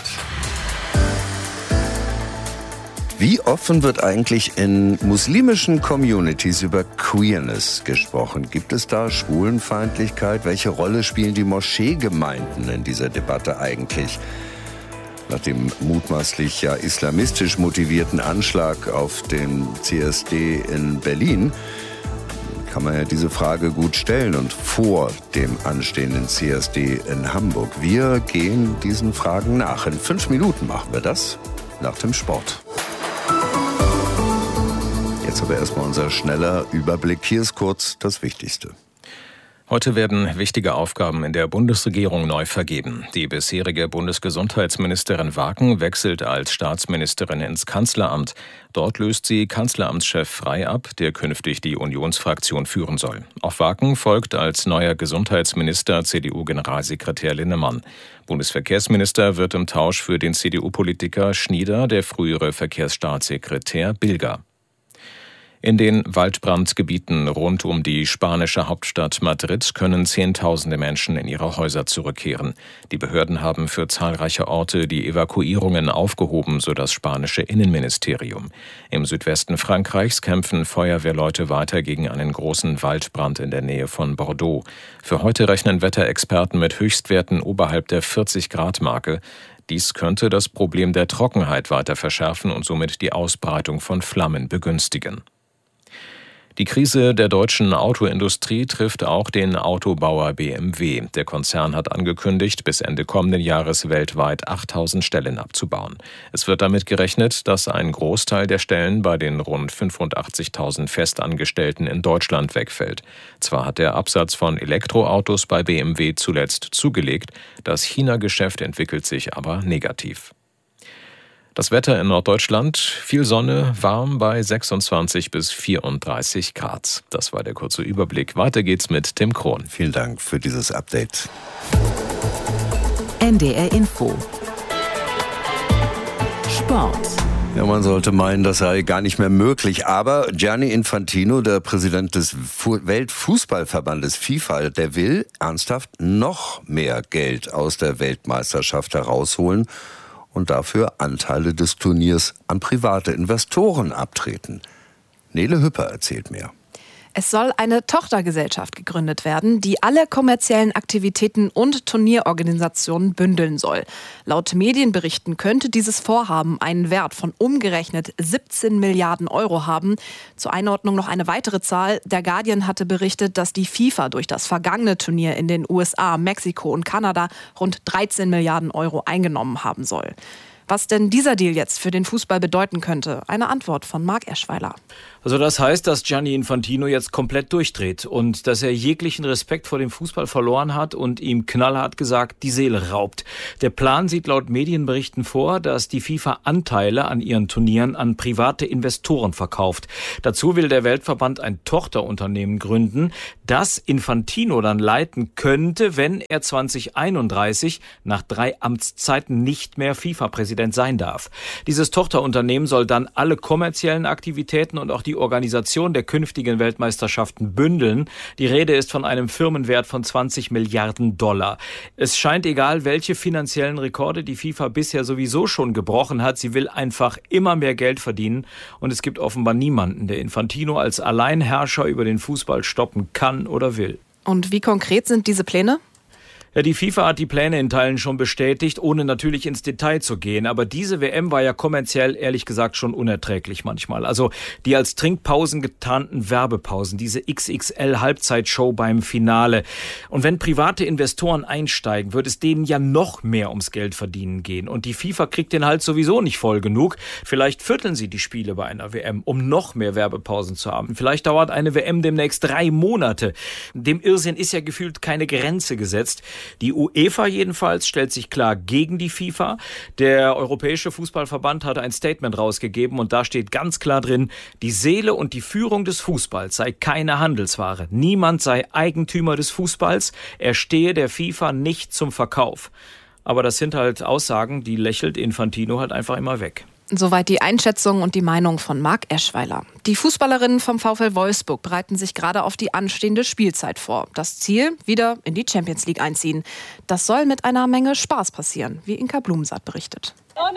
Wie offen wird eigentlich in muslimischen Communities über Queerness gesprochen? Gibt es da Schwulenfeindlichkeit? Welche Rolle spielen die Moscheegemeinden in dieser Debatte eigentlich? Nach dem mutmaßlich ja islamistisch motivierten Anschlag auf den C S D in Berlin kann man ja diese Frage gut stellen und vor dem anstehenden C S D in Hamburg. Wir gehen diesen Fragen nach. In fünf Minuten machen wir das nach dem Sport. Jetzt aber erstmal unser schneller Überblick. Hier ist kurz das Wichtigste. Heute werden wichtige Aufgaben in der Bundesregierung neu vergeben. Die bisherige Bundesgesundheitsministerin Waken wechselt als Staatsministerin ins Kanzleramt. Dort löst sie Kanzleramtschef Frey ab, der künftig die Unionsfraktion führen soll. Auf Waken folgt als neuer Gesundheitsminister C D U-Generalsekretär Linnemann. Bundesverkehrsminister wird im Tausch für den C D U-Politiker Schnieder der frühere Verkehrsstaatssekretär Bilger. In den Waldbrandgebieten rund um die spanische Hauptstadt Madrid können Zehntausende Menschen in ihre Häuser zurückkehren. Die Behörden haben für zahlreiche Orte die Evakuierungen aufgehoben, so das spanische Innenministerium. Im Südwesten Frankreichs kämpfen Feuerwehrleute weiter gegen einen großen Waldbrand in der Nähe von Bordeaux. Für heute rechnen Wetterexperten mit Höchstwerten oberhalb der vierzig-Grad-Marke. Dies könnte das Problem der Trockenheit weiter verschärfen und somit die Ausbreitung von Flammen begünstigen. Die Krise der deutschen Autoindustrie trifft auch den Autobauer B M W. Der Konzern hat angekündigt, bis Ende kommenden Jahres weltweit achttausend Stellen abzubauen. Es wird damit gerechnet, dass ein Großteil der Stellen bei den rund fünfundachtzigtausend Festangestellten in Deutschland wegfällt. Zwar hat der Absatz von Elektroautos bei B M W zuletzt zugelegt, das China-Geschäft entwickelt sich aber negativ. Das Wetter in Norddeutschland, viel Sonne, warm bei sechsundzwanzig bis vierunddreißig Grad. Das war der kurze Überblick. Weiter geht's mit Tim Krohn. Vielen Dank für dieses Update. N D R Info. Sport. Ja, man sollte meinen, das sei gar nicht mehr möglich. Aber Gianni Infantino, der Präsident des Weltfußballverbandes FIFA, der will ernsthaft noch mehr Geld aus der Weltmeisterschaft herausholen. und dafür Anteile des Turniers an private Investoren abtreten. Nele Hüpper erzählt mehr. Es soll eine Tochtergesellschaft gegründet werden, die alle kommerziellen Aktivitäten und Turnierorganisationen bündeln soll. Laut Medienberichten könnte dieses Vorhaben einen Wert von umgerechnet siebzehn Milliarden Euro haben. Zur Einordnung noch eine weitere Zahl. Der Guardian hatte berichtet, dass die FIFA durch das vergangene Turnier in den U S A, Mexiko und Kanada rund dreizehn Milliarden Euro eingenommen haben soll. Was denn dieser Deal jetzt für den Fußball bedeuten könnte? Eine Antwort von Marc Eschweiler. Also das heißt, dass Gianni Infantino jetzt komplett durchdreht und dass er jeglichen Respekt vor dem Fußball verloren hat und ihm knallhart gesagt die Seele raubt. Der Plan sieht laut Medienberichten vor, dass die FIFA Anteile an ihren Turnieren an private Investoren verkauft. Dazu will der Weltverband ein Tochterunternehmen gründen, das Infantino dann leiten könnte, wenn er zwanzig einunddreißig nach drei Amtszeiten nicht mehr FIFA-Präsident sein darf. Dieses Tochterunternehmen soll dann alle kommerziellen Aktivitäten und auch die Organisation der künftigen Weltmeisterschaften bündeln. Die Rede ist von einem Firmenwert von zwanzig Milliarden Dollar. Es scheint egal, welche finanziellen Rekorde die FIFA bisher sowieso schon gebrochen hat. Sie will einfach immer mehr Geld verdienen. Und es gibt offenbar niemanden, der Infantino als Alleinherrscher über den Fußball stoppen kann oder will. Und wie konkret sind diese Pläne? Ja, die FIFA hat die Pläne in Teilen schon bestätigt, ohne natürlich ins Detail zu gehen. Aber diese W M war ja kommerziell, ehrlich gesagt, schon unerträglich manchmal. Also die als Trinkpausen getarnten Werbepausen, diese X X L-Halbzeitshow beim Finale. Und wenn private Investoren einsteigen, wird es denen ja noch mehr ums Geld verdienen gehen. Und die FIFA kriegt den Hals sowieso nicht voll genug. Vielleicht vierteln sie die Spiele bei einer W M, um noch mehr Werbepausen zu haben. Vielleicht dauert eine W M demnächst drei Monate. Dem Irrsinn ist ja gefühlt keine Grenze gesetzt. Die UEFA jedenfalls stellt sich klar gegen die FIFA. Der Europäische Fußballverband hat ein Statement rausgegeben und da steht ganz klar drin, die Seele und die Führung des Fußballs sei keine Handelsware. Niemand sei Eigentümer des Fußballs. Er stehe der FIFA nicht zum Verkauf. Aber das sind halt Aussagen, die lächelt Infantino halt einfach immer weg. Soweit die Einschätzung und die Meinung von Marc Eschweiler. Die Fußballerinnen vom VfL Wolfsburg bereiten sich gerade auf die anstehende Spielzeit vor. Das Ziel, wieder in die Champions League einziehen. Das soll mit einer Menge Spaß passieren, wie Inka Blumensaat berichtet.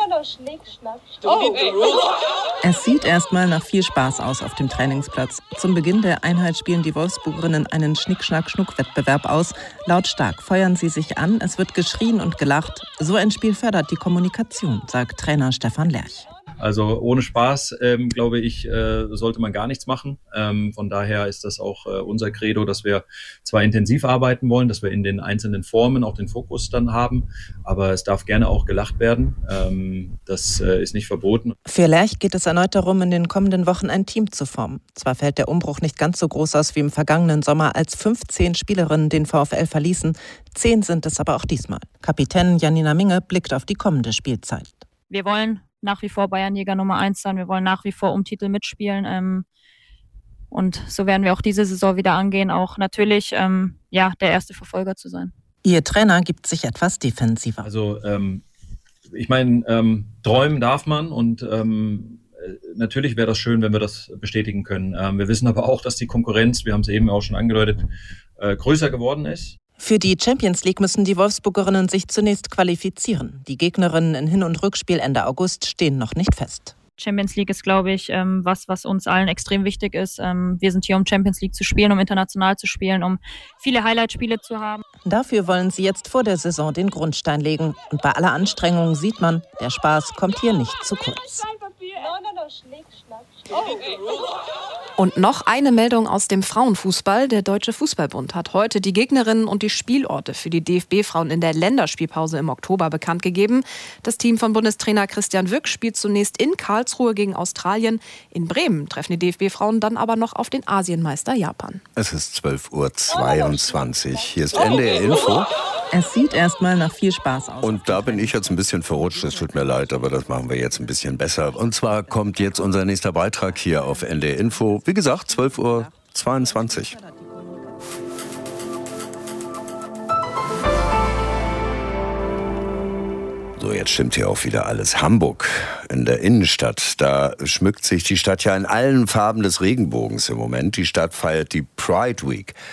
Es sieht erstmal nach viel Spaß aus auf dem Trainingsplatz. Zum Beginn der Einheit spielen die Wolfsburgerinnen einen Schnick-Schnack-Schnuck-Wettbewerb aus. Lautstark feuern sie sich an, es wird geschrien und gelacht. So ein Spiel fördert die Kommunikation, sagt Trainer Stefan Lerch. Also ohne Spaß, ähm, glaube ich, äh, sollte man gar nichts machen. Ähm, von daher ist das auch äh, unser Credo, dass wir zwar intensiv arbeiten wollen, dass wir in den einzelnen Formen auch den Fokus dann haben, aber es darf gerne auch gelacht werden. Ähm, das äh, ist nicht verboten. Für Lerch geht es erneut darum, in den kommenden Wochen ein Team zu formen. Zwar fällt der Umbruch nicht ganz so groß aus wie im vergangenen Sommer, als fünfzehn Spielerinnen den VfL verließen. Zehn sind es aber auch diesmal. Kapitänin Janina Minge blickt auf die kommende Spielzeit. Wir wollen nach wie vor Bayernjäger Nummer eins sein. Wir wollen nach wie vor um Titel mitspielen. Ähm, und so werden wir auch diese Saison wieder angehen, auch natürlich ähm, ja, der erste Verfolger zu sein. Ihr Trainer gibt sich etwas defensiver. Also ähm, ich meine, ähm, träumen darf man und ähm, natürlich wäre das schön, wenn wir das bestätigen können. Ähm, wir wissen aber auch, dass die Konkurrenz, wir haben es eben auch schon angedeutet, äh, größer geworden ist. Für die Champions League müssen die Wolfsburgerinnen sich zunächst qualifizieren. Die Gegnerinnen in Hin- und Rückspiel Ende August stehen noch nicht fest. Champions League ist, glaube ich, was, was uns allen extrem wichtig ist. Wir sind hier, um Champions League zu spielen, um international zu spielen, um viele Highlight-Spiele zu haben. Dafür wollen sie jetzt vor der Saison den Grundstein legen. Und bei aller Anstrengung sieht man, der Spaß kommt hier nicht zu kurz. Und noch eine Meldung aus dem Frauenfußball. Der Deutsche Fußballbund hat heute die Gegnerinnen und die Spielorte für die D F B-Frauen in der Länderspielpause im Oktober bekannt gegeben. Das Team von Bundestrainer Christian Wück spielt zunächst in Karlsruhe gegen Australien. In Bremen treffen die D F B-Frauen dann aber noch auf den Asienmeister Japan. Es ist zwölf Uhr zweiundzwanzig. Hier ist N D R Info. Es sieht erstmal nach viel Spaß aus. Und da bin ich jetzt ein bisschen verrutscht. Es tut mir leid, aber das machen wir jetzt ein bisschen besser. Und zwar kommt jetzt unser nächster Beitrag hier auf N D R Info. Wie gesagt, zwölf Uhr zweiundzwanzig. So, jetzt stimmt hier auch wieder alles. Hamburg in der Innenstadt, da schmückt sich die Stadt ja in allen Farben des Regenbogens im Moment. Die Stadt feiert die Pride Week.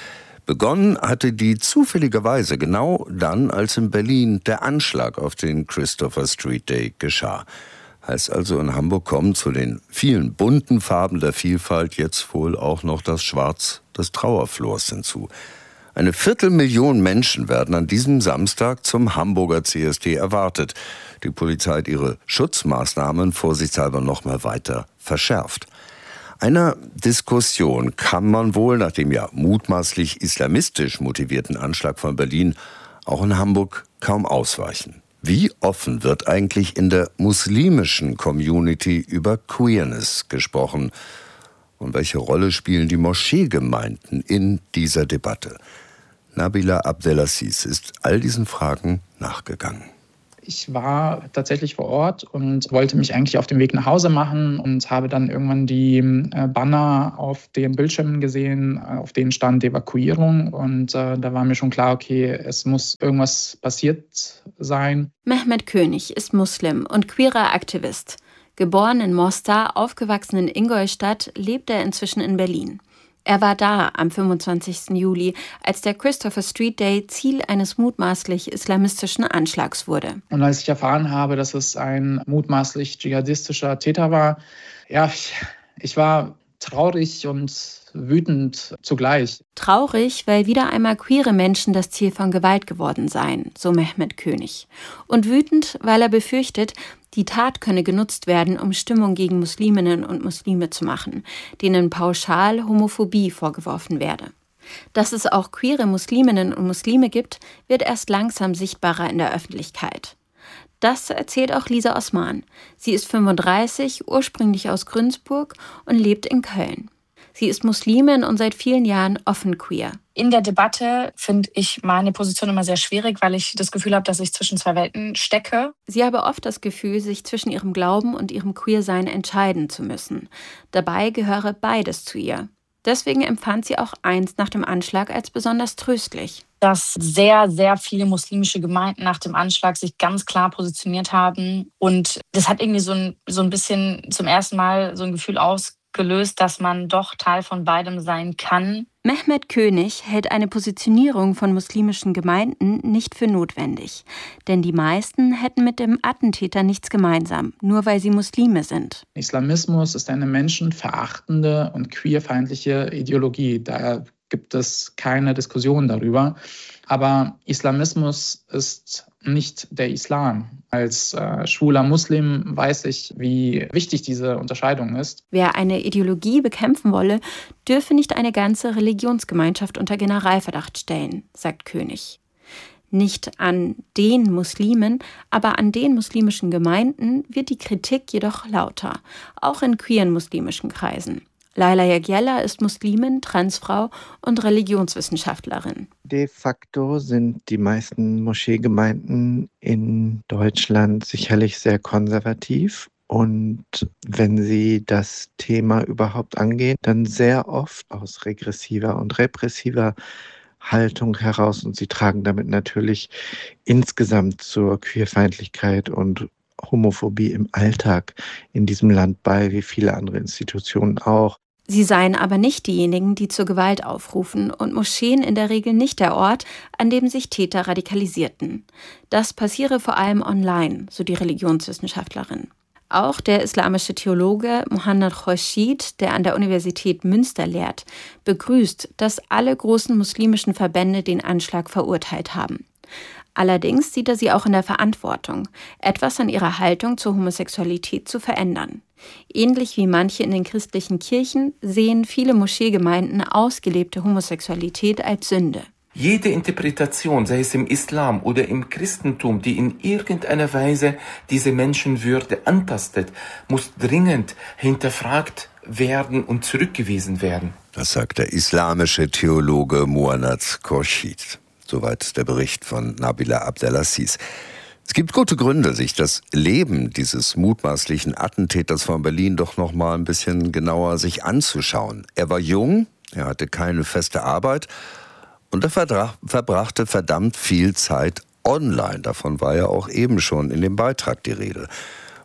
Begonnen hatte die zufälligerweise genau dann, als in Berlin der Anschlag auf den Christopher Street Day geschah. Heißt also, in Hamburg kommen zu den vielen bunten Farben der Vielfalt jetzt wohl auch noch das Schwarz des Trauerflors hinzu. Eine Viertelmillion Menschen werden an diesem Samstag zum Hamburger C S D erwartet. Die Polizei hat ihre Schutzmaßnahmen vorsichtshalber noch mal weiter verschärft. Einer Diskussion kann man wohl nach dem ja mutmaßlich islamistisch motivierten Anschlag von Berlin auch in Hamburg kaum ausweichen. Wie offen wird eigentlich in der muslimischen Community über Queerness gesprochen? Und welche Rolle spielen die Moscheegemeinden in dieser Debatte? Nabila Abdelaziz ist all diesen Fragen nachgegangen. Ich war tatsächlich vor Ort und wollte mich eigentlich auf den Weg nach Hause machen und habe dann irgendwann die Banner auf den Bildschirmen gesehen, auf denen stand Evakuierung. Und äh, da war mir schon klar, okay, es muss irgendwas passiert sein. Mehmet König ist Muslim und queerer Aktivist. Geboren in Mostar, aufgewachsen in Ingolstadt, lebt er inzwischen in Berlin. Er war da am fünfundzwanzigsten Juli, als der Christopher Street Day Ziel eines mutmaßlich islamistischen Anschlags wurde. Und als ich erfahren habe, dass es ein mutmaßlich dschihadistischer Täter war, ja, ich, ich war traurig und wütend zugleich. Traurig, weil wieder einmal queere Menschen das Ziel von Gewalt geworden seien, so Mehmet König. Und wütend, weil er befürchtet, die Tat könne genutzt werden, um Stimmung gegen Musliminnen und Muslime zu machen, denen pauschal Homophobie vorgeworfen werde. Dass es auch queere Musliminnen und Muslime gibt, wird erst langsam sichtbarer in der Öffentlichkeit. Das erzählt auch Lisa Osman. Sie ist fünfunddreißig, ursprünglich aus Günzburg und lebt in Köln. Sie ist Muslimin und seit vielen Jahren offen queer. In der Debatte finde ich meine Position immer sehr schwierig, weil ich das Gefühl habe, dass ich zwischen zwei Welten stecke. Sie habe oft das Gefühl, sich zwischen ihrem Glauben und ihrem Queersein entscheiden zu müssen. Dabei gehöre beides zu ihr. Deswegen empfand sie auch eins nach dem Anschlag als besonders tröstlich. Dass sehr, sehr viele muslimische Gemeinden nach dem Anschlag sich ganz klar positioniert haben. Und das hat irgendwie so ein, so ein bisschen zum ersten Mal so ein Gefühl ausgelöst, dass man doch Teil von beidem sein kann. Mehmet König hält eine Positionierung von muslimischen Gemeinden nicht für notwendig. Denn die meisten hätten mit dem Attentäter nichts gemeinsam, nur weil sie Muslime sind. Islamismus ist eine menschenverachtende und queerfeindliche Ideologie. Da gibt es keine Diskussion darüber. Aber Islamismus ist nicht der Islam. Als äh, schwuler Muslim weiß ich, wie wichtig diese Unterscheidung ist. Wer eine Ideologie bekämpfen wolle, dürfe nicht eine ganze Religionsgemeinschaft unter Generalverdacht stellen, sagt König. Nicht an den Muslimen, aber an den muslimischen Gemeinden wird die Kritik jedoch lauter, auch in queeren muslimischen Kreisen. Laila Yagyella ist Muslimin, Transfrau und Religionswissenschaftlerin. De facto sind die meisten Moscheegemeinden in Deutschland sicherlich sehr konservativ. Und wenn sie das Thema überhaupt angehen, dann sehr oft aus regressiver und repressiver Haltung heraus. Und sie tragen damit natürlich insgesamt zur Queerfeindlichkeit und Homophobie im Alltag in diesem Land bei, wie viele andere Institutionen auch. Sie seien aber nicht diejenigen, die zur Gewalt aufrufen und Moscheen in der Regel nicht der Ort, an dem sich Täter radikalisierten. Das passiere vor allem online, so die Religionswissenschaftlerin. Auch der islamische Theologe Mohanad Khourshid, der an der Universität Münster lehrt, begrüßt, dass alle großen muslimischen Verbände den Anschlag verurteilt haben. Allerdings sieht er sie auch in der Verantwortung, etwas an ihrer Haltung zur Homosexualität zu verändern. Ähnlich wie manche in den christlichen Kirchen sehen viele Moscheegemeinden ausgelebte Homosexualität als Sünde. Jede Interpretation, sei es im Islam oder im Christentum, die in irgendeiner Weise diese Menschenwürde antastet, muss dringend hinterfragt werden und zurückgewiesen werden. Das sagt der islamische Theologe Mohanad Khourshid. Soweit der Bericht von Nabila Abdelaziz. Es gibt gute Gründe, sich das Leben dieses mutmaßlichen Attentäters von Berlin doch noch mal ein bisschen genauer sich anzuschauen. Er war jung, er hatte keine feste Arbeit und er verbrachte verdammt viel Zeit online. Davon war ja auch eben schon in dem Beitrag die Rede.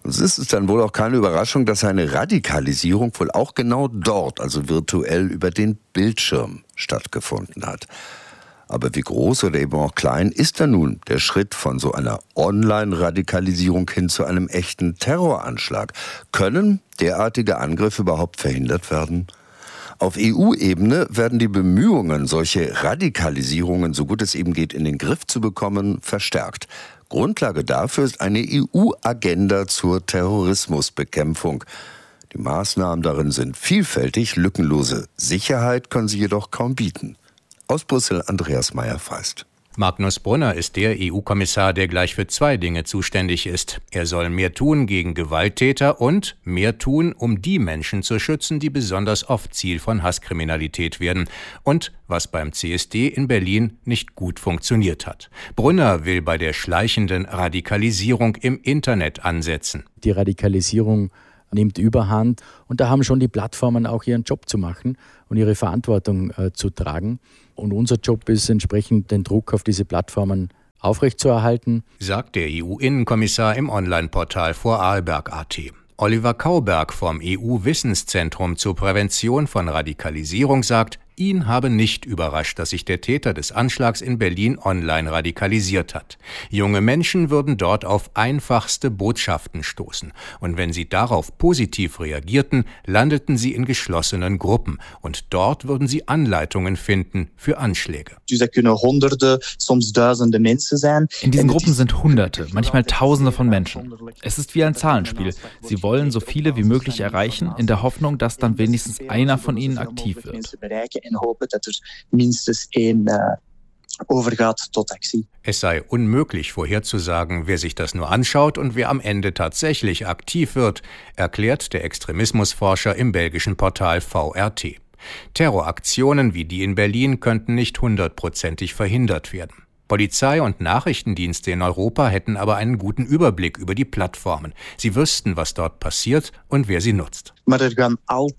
Es ist dann wohl auch keine Überraschung, dass eine Radikalisierung wohl auch genau dort, also virtuell über den Bildschirm, stattgefunden hat. Aber wie groß oder eben auch klein ist da nun der Schritt von so einer Online-Radikalisierung hin zu einem echten Terroranschlag? Können derartige Angriffe überhaupt verhindert werden? Auf E U-Ebene werden die Bemühungen, solche Radikalisierungen, so gut es eben geht, in den Griff zu bekommen, verstärkt. Grundlage dafür ist eine E U-Agenda zur Terrorismusbekämpfung. Die Maßnahmen darin sind vielfältig, lückenlose Sicherheit können sie jedoch kaum bieten. Aus Brüssel Andreas Meyer-Feist. Magnus Brunner ist der E U-Kommissar, der gleich für zwei Dinge zuständig ist. Er soll mehr tun gegen Gewalttäter und mehr tun, um die Menschen zu schützen, die besonders oft Ziel von Hasskriminalität werden. Und was beim C S D in Berlin nicht gut funktioniert hat. Brunner will bei der schleichenden Radikalisierung im Internet ansetzen. Die Radikalisierung nimmt Überhand und da haben schon die Plattformen auch ihren Job zu machen und ihre Verantwortung äh, zu tragen. Und unser Job ist entsprechend, den Druck auf diese Plattformen aufrechtzuerhalten, sagt der E U-Innenkommissar im Online-Portal Vorarlberg punkt a t. Oliver Kauberg vom E U-Wissenszentrum zur Prävention von Radikalisierung sagt, ihn habe nicht überrascht, dass sich der Täter des Anschlags in Berlin online radikalisiert hat. Junge Menschen würden dort auf einfachste Botschaften stoßen. Und wenn sie darauf positiv reagierten, landeten sie in geschlossenen Gruppen. Und dort würden sie Anleitungen finden für Anschläge. Das können Hunderte, soms Tausende Menschen sein. In diesen Gruppen sind Hunderte, manchmal Tausende von Menschen. Es ist wie ein Zahlenspiel. Sie wollen so viele wie möglich erreichen, in der Hoffnung, dass dann wenigstens einer von ihnen aktiv wird. En hopen dat er minstens één uh, overgaat tot actie. Es sei unmöglich vorherzusagen, wer sich das nur anschaut und wer am Ende tatsächlich aktiv wird, erklärt der Extremismusforscher im belgischen Portal V R T. Terroraktionen wie die in Berlin könnten nicht hundertprozentig verhindert werden. Polizei und Nachrichtendienste in Europa hätten aber einen guten Überblick über die Plattformen. Sie wüssten, was dort passiert und wer sie nutzt. Wir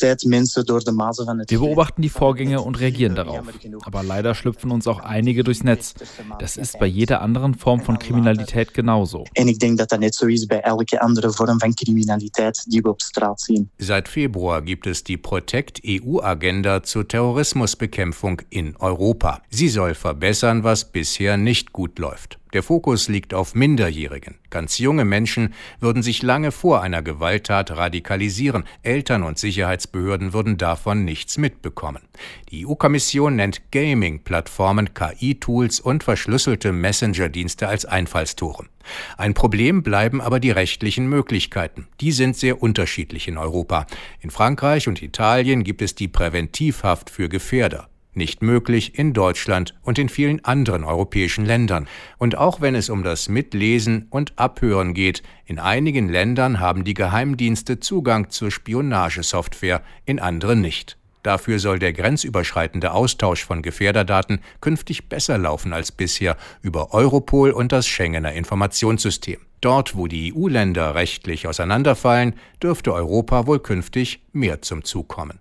beobachten die Vorgänge und reagieren darauf. Aber leider schlüpfen uns auch einige durchs Netz. Das ist bei jeder anderen Form von Kriminalität genauso. En ik denk dat dat net zo is bij elke andere vorm van criminaliteit die we op straat zien. Seit Februar gibt es die Protect-E U-Agenda zur Terrorismusbekämpfung in Europa. Sie soll verbessern, was bisher nicht gut läuft. Der Fokus liegt auf Minderjährigen. Ganz junge Menschen würden sich lange vor einer Gewalttat radikalisieren. Eltern und Sicherheitsbehörden würden davon nichts mitbekommen. Die E U-Kommission nennt Gaming-Plattformen, K I-Tools und verschlüsselte Messenger-Dienste als Einfallstore. Ein Problem bleiben aber die rechtlichen Möglichkeiten. Die sind sehr unterschiedlich in Europa. In Frankreich und Italien gibt es die Präventivhaft für Gefährder. Nicht möglich in Deutschland und in vielen anderen europäischen Ländern. Und auch wenn es um das Mitlesen und Abhören geht, in einigen Ländern haben die Geheimdienste Zugang zur Spionagesoftware, in anderen nicht. Dafür soll der grenzüberschreitende Austausch von Gefährderdaten künftig besser laufen als bisher über Europol und das Schengener Informationssystem. Dort, wo die E U-Länder rechtlich auseinanderfallen, dürfte Europa wohl künftig mehr zum Zug kommen.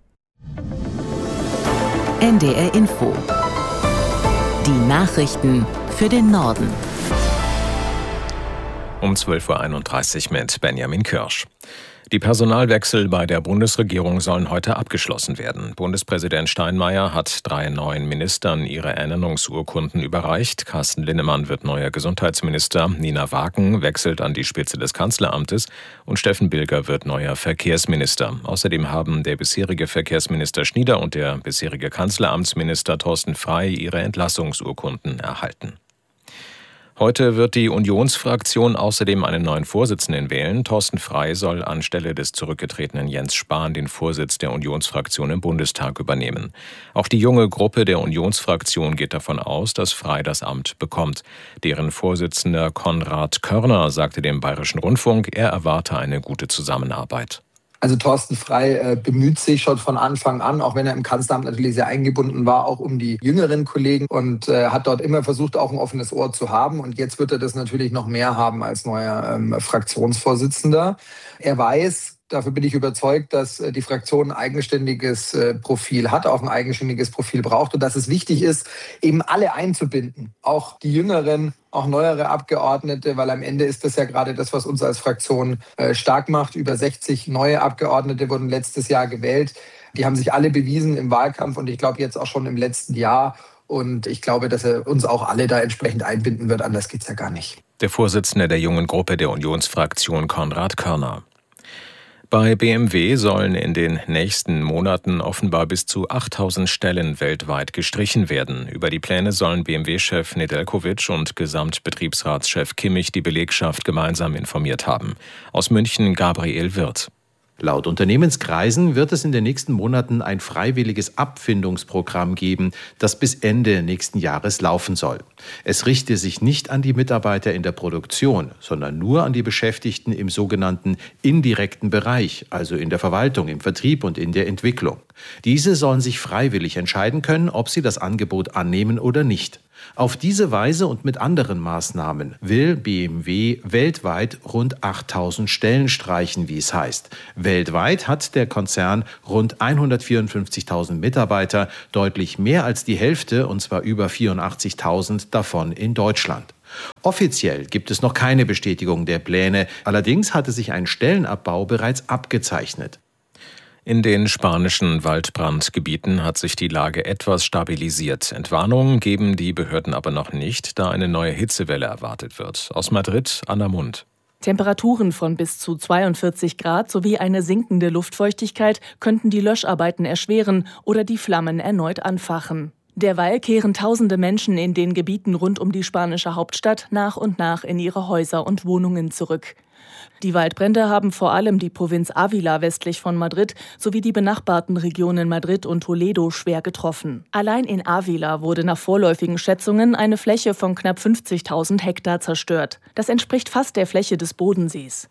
N D R Info. Die Nachrichten für den Norden. Um zwölf Uhr einunddreißig mit Benjamin Kirsch. Die Personalwechsel bei der Bundesregierung sollen heute abgeschlossen werden. Bundespräsident Steinmeier hat drei neuen Ministern ihre Ernennungsurkunden überreicht. Carsten Linnemann wird neuer Gesundheitsminister, Nina Waken wechselt an die Spitze des Kanzleramtes und Steffen Bilger wird neuer Verkehrsminister. Außerdem haben der bisherige Verkehrsminister Schnieder und der bisherige Kanzleramtsminister Thorsten Frey ihre Entlassungsurkunden erhalten. Heute wird die Unionsfraktion außerdem einen neuen Vorsitzenden wählen. Thorsten Frey soll anstelle des zurückgetretenen Jens Spahn den Vorsitz der Unionsfraktion im Bundestag übernehmen. Auch die junge Gruppe der Unionsfraktion geht davon aus, dass Frey das Amt bekommt. Deren Vorsitzender Konrad Körner sagte dem Bayerischen Rundfunk, er erwarte eine gute Zusammenarbeit. Also Thorsten Frey äh, bemüht sich schon von Anfang an, auch wenn er im Kanzleramt natürlich sehr eingebunden war, auch um die jüngeren Kollegen und äh, hat dort immer versucht, auch ein offenes Ohr zu haben. Und jetzt wird er das natürlich noch mehr haben als neuer ähm, Fraktionsvorsitzender. Er weiß, Dafür bin ich überzeugt, dass die Fraktion ein eigenständiges Profil hat, auch ein eigenständiges Profil braucht und dass es wichtig ist, eben alle einzubinden, auch die Jüngeren, auch neuere Abgeordnete, weil am Ende ist das ja gerade das, was uns als Fraktion stark macht. Über sechzig neue Abgeordnete wurden letztes Jahr gewählt. Die haben sich alle bewiesen im Wahlkampf und ich glaube jetzt auch schon im letzten Jahr. Und ich glaube, dass er uns auch alle da entsprechend einbinden wird. Anders geht's ja gar nicht. Der Vorsitzende der jungen Gruppe der Unionsfraktion, Konrad Körner. Bei B M W sollen in den nächsten Monaten offenbar bis zu achttausend Stellen weltweit gestrichen werden. Über die Pläne sollen B M W-Chef Nedeljkovic und Gesamtbetriebsratschef Kimmich die Belegschaft gemeinsam informiert haben. Aus München Gabriel Wirth. Laut Unternehmenskreisen wird es in den nächsten Monaten ein freiwilliges Abfindungsprogramm geben, das bis Ende nächsten Jahres laufen soll. Es richte sich nicht an die Mitarbeiter in der Produktion, sondern nur an die Beschäftigten im sogenannten indirekten Bereich, also in der Verwaltung, im Vertrieb und in der Entwicklung. Diese sollen sich freiwillig entscheiden können, ob sie das Angebot annehmen oder nicht. Auf diese Weise und mit anderen Maßnahmen will B M W weltweit rund achttausend Stellen streichen, wie es heißt. Weltweit hat der Konzern rund hundertvierundfünfzigtausend Mitarbeiter, deutlich mehr als die Hälfte, und zwar über vierundachtzigtausend davon in Deutschland. Offiziell gibt es noch keine Bestätigung der Pläne, allerdings hatte sich ein Stellenabbau bereits abgezeichnet. In den spanischen Waldbrandgebieten hat sich die Lage etwas stabilisiert. Entwarnungen geben die Behörden aber noch nicht, da eine neue Hitzewelle erwartet wird. Aus Madrid, Anna Mund. Temperaturen von bis zu zweiundvierzig Grad sowie eine sinkende Luftfeuchtigkeit könnten die Löscharbeiten erschweren oder die Flammen erneut anfachen. Derweil kehren tausende Menschen in den Gebieten rund um die spanische Hauptstadt nach und nach in ihre Häuser und Wohnungen zurück. Die Waldbrände haben vor allem die Provinz Ávila westlich von Madrid sowie die benachbarten Regionen Madrid und Toledo schwer getroffen. Allein in Ávila wurde nach vorläufigen Schätzungen eine Fläche von knapp fünfzigtausend Hektar zerstört. Das entspricht fast der Fläche des Bodensees.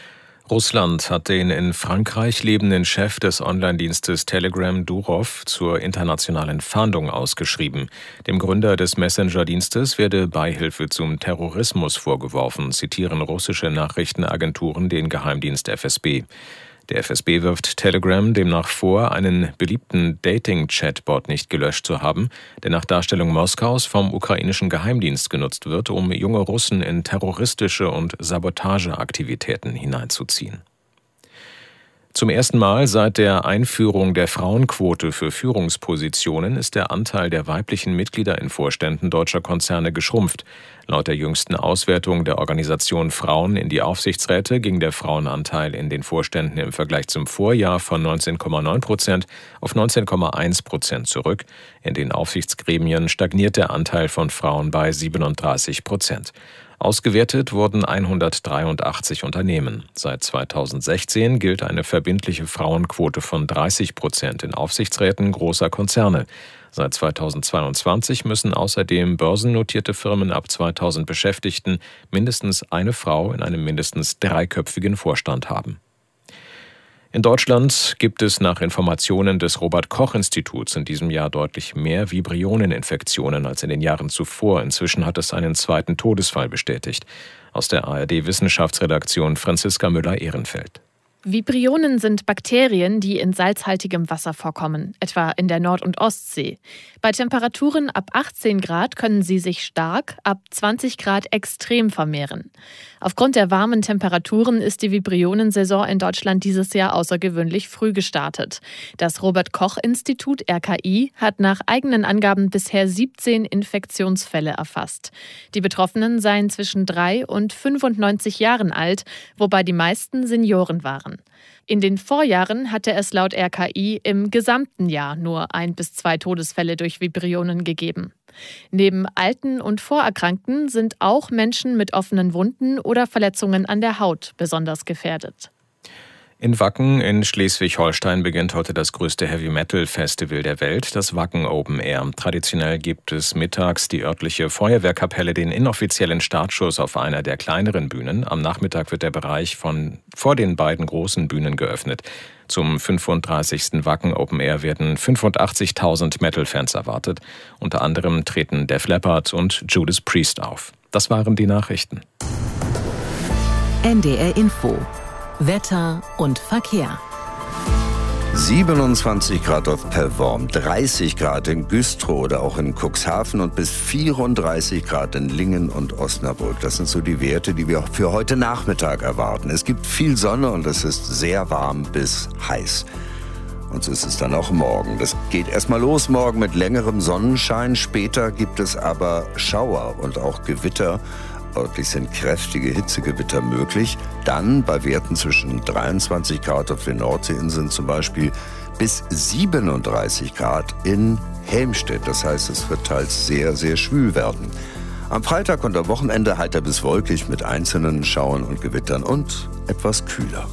Russland hat den in Frankreich lebenden Chef des Online-Dienstes Telegram, Durov, zur internationalen Fahndung ausgeschrieben. Dem Gründer des Messenger-Dienstes werde Beihilfe zum Terrorismus vorgeworfen, zitieren russische Nachrichtenagenturen den Geheimdienst F S B. Der F S B wirft Telegram demnach vor, einen beliebten Dating-Chatbot nicht gelöscht zu haben, der nach Darstellung Moskaus vom ukrainischen Geheimdienst genutzt wird, um junge Russen in terroristische und Sabotageaktivitäten hineinzuziehen. Zum ersten Mal seit der Einführung der Frauenquote für Führungspositionen ist der Anteil der weiblichen Mitglieder in Vorständen deutscher Konzerne geschrumpft. Laut der jüngsten Auswertung der Organisation Frauen in die Aufsichtsräte ging der Frauenanteil in den Vorständen im Vergleich zum Vorjahr von neunzehn Komma neun Prozent auf neunzehn Komma eins Prozent zurück. In den Aufsichtsgremien stagniert der Anteil von Frauen bei siebenunddreißig Prozent. Ausgewertet wurden hundertdreiundachtzig Unternehmen. Seit zweitausendsechzehn gilt eine verbindliche Frauenquote von dreißig Prozent in Aufsichtsräten großer Konzerne. Seit zweitausendzweiundzwanzig müssen außerdem börsennotierte Firmen ab zweitausend Beschäftigten mindestens eine Frau in einem mindestens dreiköpfigen Vorstand haben. In Deutschland gibt es nach Informationen des Robert-Koch-Instituts in diesem Jahr deutlich mehr Vibrioneninfektionen als in den Jahren zuvor. Inzwischen hat es einen zweiten Todesfall bestätigt. Aus der A R D-Wissenschaftsredaktion Franziska Müller-Ehrenfeld. Vibrionen sind Bakterien, die in salzhaltigem Wasser vorkommen, etwa in der Nord- und Ostsee. Bei Temperaturen ab achtzehn Grad können sie sich stark, ab zwanzig Grad extrem vermehren. Aufgrund der warmen Temperaturen ist die Vibrionensaison in Deutschland dieses Jahr außergewöhnlich früh gestartet. Das Robert-Koch-Institut R K I hat nach eigenen Angaben bisher siebzehn Infektionsfälle erfasst. Die Betroffenen seien zwischen drei und fünfundneunzig Jahren alt, wobei die meisten Senioren waren. In den Vorjahren hatte es laut R K I im gesamten Jahr nur ein bis zwei Todesfälle durch Vibrionen gegeben. Neben Alten und Vorerkrankten sind auch Menschen mit offenen Wunden oder Verletzungen an der Haut besonders gefährdet. In Wacken in Schleswig-Holstein beginnt heute das größte Heavy-Metal-Festival der Welt, das Wacken Open Air. Traditionell gibt es mittags die örtliche Feuerwehrkapelle den inoffiziellen Startschuss auf einer der kleineren Bühnen. Am Nachmittag wird der Bereich von vor den beiden großen Bühnen geöffnet. Zum fünfunddreißigsten Wacken Open Air werden fünfundachtzigtausend Metal-Fans erwartet. Unter anderem treten Def Leppard und Judas Priest auf. Das waren die Nachrichten. N D R Info. Wetter und Verkehr. siebenundzwanzig Grad auf Perworm, dreißig Grad in Güstrow oder auch in Cuxhaven und bis vierunddreißig Grad in Lingen und Osnabrück. Das sind so die Werte, die wir für heute Nachmittag erwarten. Es gibt viel Sonne und es ist sehr warm bis heiß. Und so ist es dann auch morgen. Das geht erstmal los morgen mit längerem Sonnenschein. Später gibt es aber Schauer und auch Gewitter. Örtlich sind kräftige Hitzegewitter möglich. Dann bei Werten zwischen dreiundzwanzig Grad auf den Nordseeinseln zum Beispiel bis siebenunddreißig Grad in Helmstedt. Das heißt, es wird teils sehr, sehr schwül werden. Am Freitag und am Wochenende heiter bis wolkig mit einzelnen Schauern und Gewittern und etwas kühler.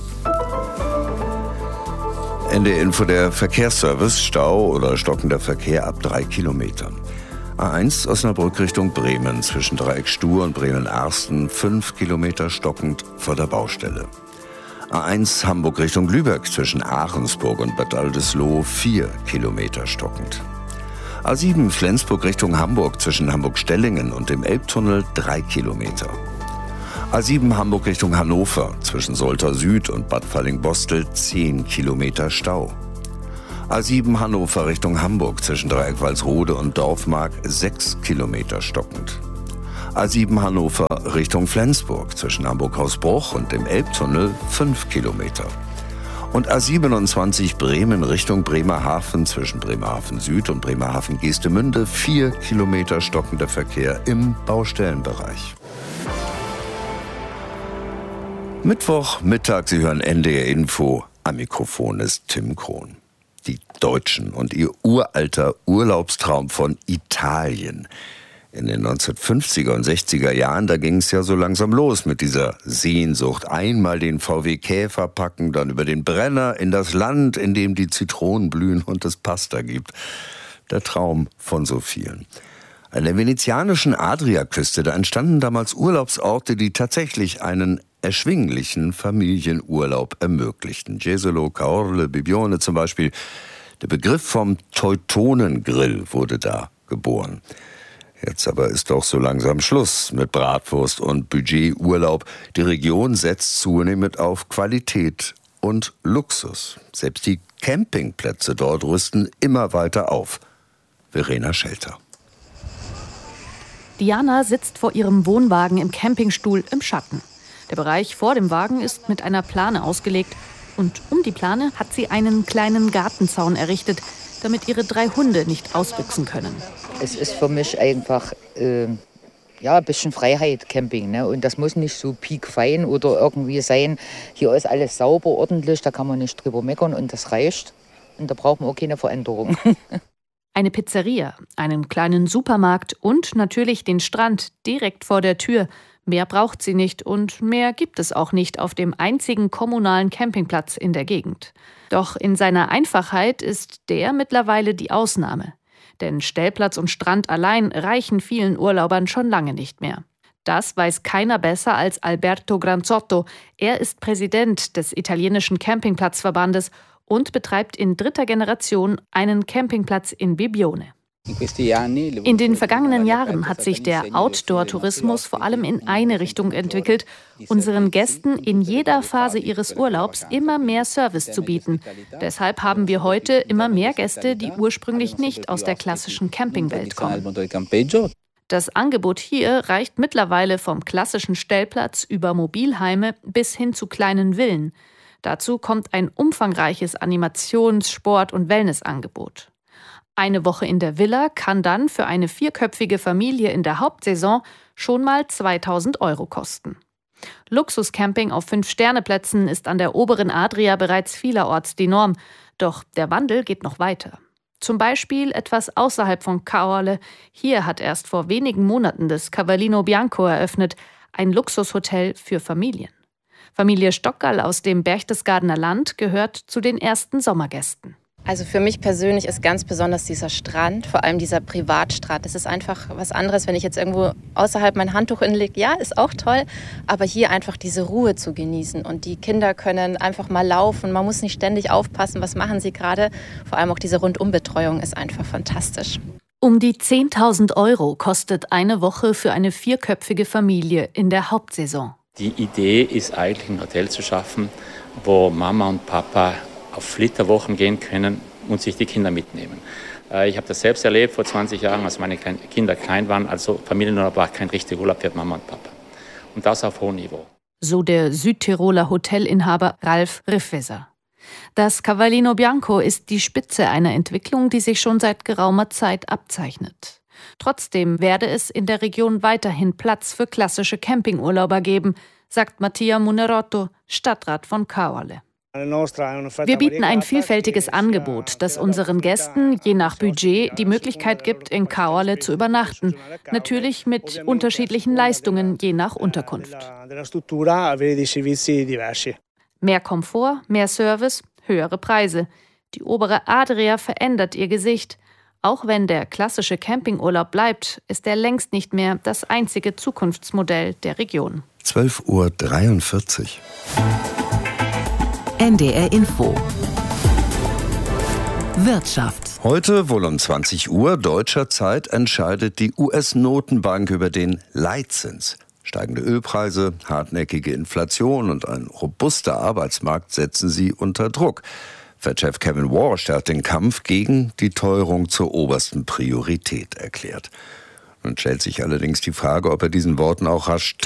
Ende Info der Verkehrsservice. Stau oder stockender Verkehr ab drei Kilometern. A eins Osnabrück Richtung Bremen zwischen Dreieck Stuhr und Bremen-Arsten fünf Kilometer stockend vor der Baustelle. A eins Hamburg Richtung Lübeck zwischen Ahrensburg und Bad Aldesloh vier Kilometer stockend. A sieben Flensburg Richtung Hamburg zwischen Hamburg-Stellingen und dem Elbtunnel drei Kilometer. A sieben Hamburg Richtung Hannover zwischen Soltau Süd und Bad Falling-Bostel zehn Kilometer Stau. A sieben Hannover Richtung Hamburg zwischen Dreieck Walsrode und Dorfmark sechs Kilometer stockend. A sieben Hannover Richtung Flensburg zwischen Hamburg-Hausbruch und dem Elbtunnel fünf Kilometer. Und A siebenundzwanzig Bremen Richtung Bremerhaven zwischen Bremerhaven Süd und Bremerhaven Geestemünde vier Kilometer stockender Verkehr im Baustellenbereich. Mittwochmittag, Sie hören N D R Info. Am Mikrofon ist Tim Krohn. Die Deutschen und ihr uralter Urlaubstraum von Italien. In den neunzehnhundertfünfziger und sechziger Jahren, da ging es ja so langsam los mit dieser Sehnsucht. Einmal den V W Käfer packen, dann über den Brenner in das Land, in dem die Zitronen blühen und es Pasta gibt. Der Traum von so vielen. An der venezianischen Adriaküste, da entstanden damals Urlaubsorte, die tatsächlich einen erschwinglichen Familienurlaub ermöglichten. Jesolo, Caorle, Bibione zum Beispiel. Der Begriff vom Teutonengrill wurde da geboren. Jetzt aber ist doch so langsam Schluss mit Bratwurst und Budgeturlaub. Die Region setzt zunehmend auf Qualität und Luxus. Selbst die Campingplätze dort rüsten immer weiter auf. Verena Schelter. Diana sitzt vor ihrem Wohnwagen im Campingstuhl im Schatten. Der Bereich vor dem Wagen ist mit einer Plane ausgelegt. Und um die Plane hat sie einen kleinen Gartenzaun errichtet, damit ihre drei Hunde nicht ausbüchsen können. Es ist für mich einfach äh, ja, ein bisschen Freiheit, Camping. Ne? Und das muss nicht so piekfein oder irgendwie sein. Hier ist alles sauber, ordentlich, da kann man nicht drüber meckern und das reicht. Und da braucht man auch keine Veränderung. Eine Pizzeria, einen kleinen Supermarkt und natürlich den Strand direkt vor der Tür. Mehr braucht sie nicht und mehr gibt es auch nicht auf dem einzigen kommunalen Campingplatz in der Gegend. Doch in seiner Einfachheit ist der mittlerweile die Ausnahme. Denn Stellplatz und Strand allein reichen vielen Urlaubern schon lange nicht mehr. Das weiß keiner besser als Alberto Granzotto. Er ist Präsident des italienischen Campingplatzverbandes und betreibt in dritter Generation einen Campingplatz in Bibione. In den vergangenen Jahren hat sich der Outdoor-Tourismus vor allem in eine Richtung entwickelt, unseren Gästen in jeder Phase ihres Urlaubs immer mehr Service zu bieten. Deshalb haben wir heute immer mehr Gäste, die ursprünglich nicht aus der klassischen Campingwelt kommen. Das Angebot hier reicht mittlerweile vom klassischen Stellplatz über Mobilheime bis hin zu kleinen Villen. Dazu kommt ein umfangreiches Animations-, Sport- und Wellnessangebot. Eine Woche in der Villa kann dann für eine vierköpfige Familie in der Hauptsaison schon mal zweitausend Euro kosten. Luxuscamping auf Fünf-Sterne-Plätzen ist an der oberen Adria bereits vielerorts die Norm. Doch der Wandel geht noch weiter. Zum Beispiel etwas außerhalb von Caorle. Hier hat erst vor wenigen Monaten das Cavallino Bianco eröffnet, ein Luxushotel für Familien. Familie Stockerl aus dem Berchtesgadener Land gehört zu den ersten Sommergästen. Also für mich persönlich ist ganz besonders dieser Strand, vor allem dieser Privatstrand. Es ist einfach was anderes, wenn ich jetzt irgendwo außerhalb mein Handtuch hinlege. Ja, ist auch toll, aber hier einfach diese Ruhe zu genießen. Und die Kinder können einfach mal laufen. Man muss nicht ständig aufpassen, was machen sie gerade. Vor allem auch diese Rundumbetreuung ist einfach fantastisch. Um die zehntausend Euro kostet eine Woche für eine vierköpfige Familie in der Hauptsaison. Die Idee ist eigentlich, ein Hotel zu schaffen, wo Mama und Papa auf Flitterwochen gehen können und sich die Kinder mitnehmen. Ich habe das selbst erlebt vor zwanzig Jahren, als meine Kinder klein waren. Also Familienurlaub war kein richtiger Urlaub für Mama und Papa. Und das auf hohem Niveau. So der Südtiroler Hotelinhaber Ralf Riffweser. Das Cavallino Bianco ist die Spitze einer Entwicklung, die sich schon seit geraumer Zeit abzeichnet. Trotzdem werde es in der Region weiterhin Platz für klassische Campingurlauber geben, sagt Mattia Munerotto, Stadtrat von Caorle. Wir bieten ein vielfältiges Angebot, das unseren Gästen je nach Budget die Möglichkeit gibt, in Caorle zu übernachten. Natürlich mit unterschiedlichen Leistungen je nach Unterkunft. Mehr Komfort, mehr Service, höhere Preise. Die obere Adria verändert ihr Gesicht. Auch wenn der klassische Campingurlaub bleibt, ist er längst nicht mehr das einzige Zukunftsmodell der Region. zwölf Uhr dreiundvierzig. N D R Info. Wirtschaft. Heute, wohl um zwanzig Uhr deutscher Zeit, entscheidet die U S-Notenbank über den Leitzins. Steigende Ölpreise, hartnäckige Inflation und ein robuster Arbeitsmarkt setzen sie unter Druck. Fed-Chef Kevin Warsh hat den Kampf gegen die Teuerung zur obersten Priorität erklärt. Nun stellt sich allerdings die Frage, ob er diesen Worten auch rasch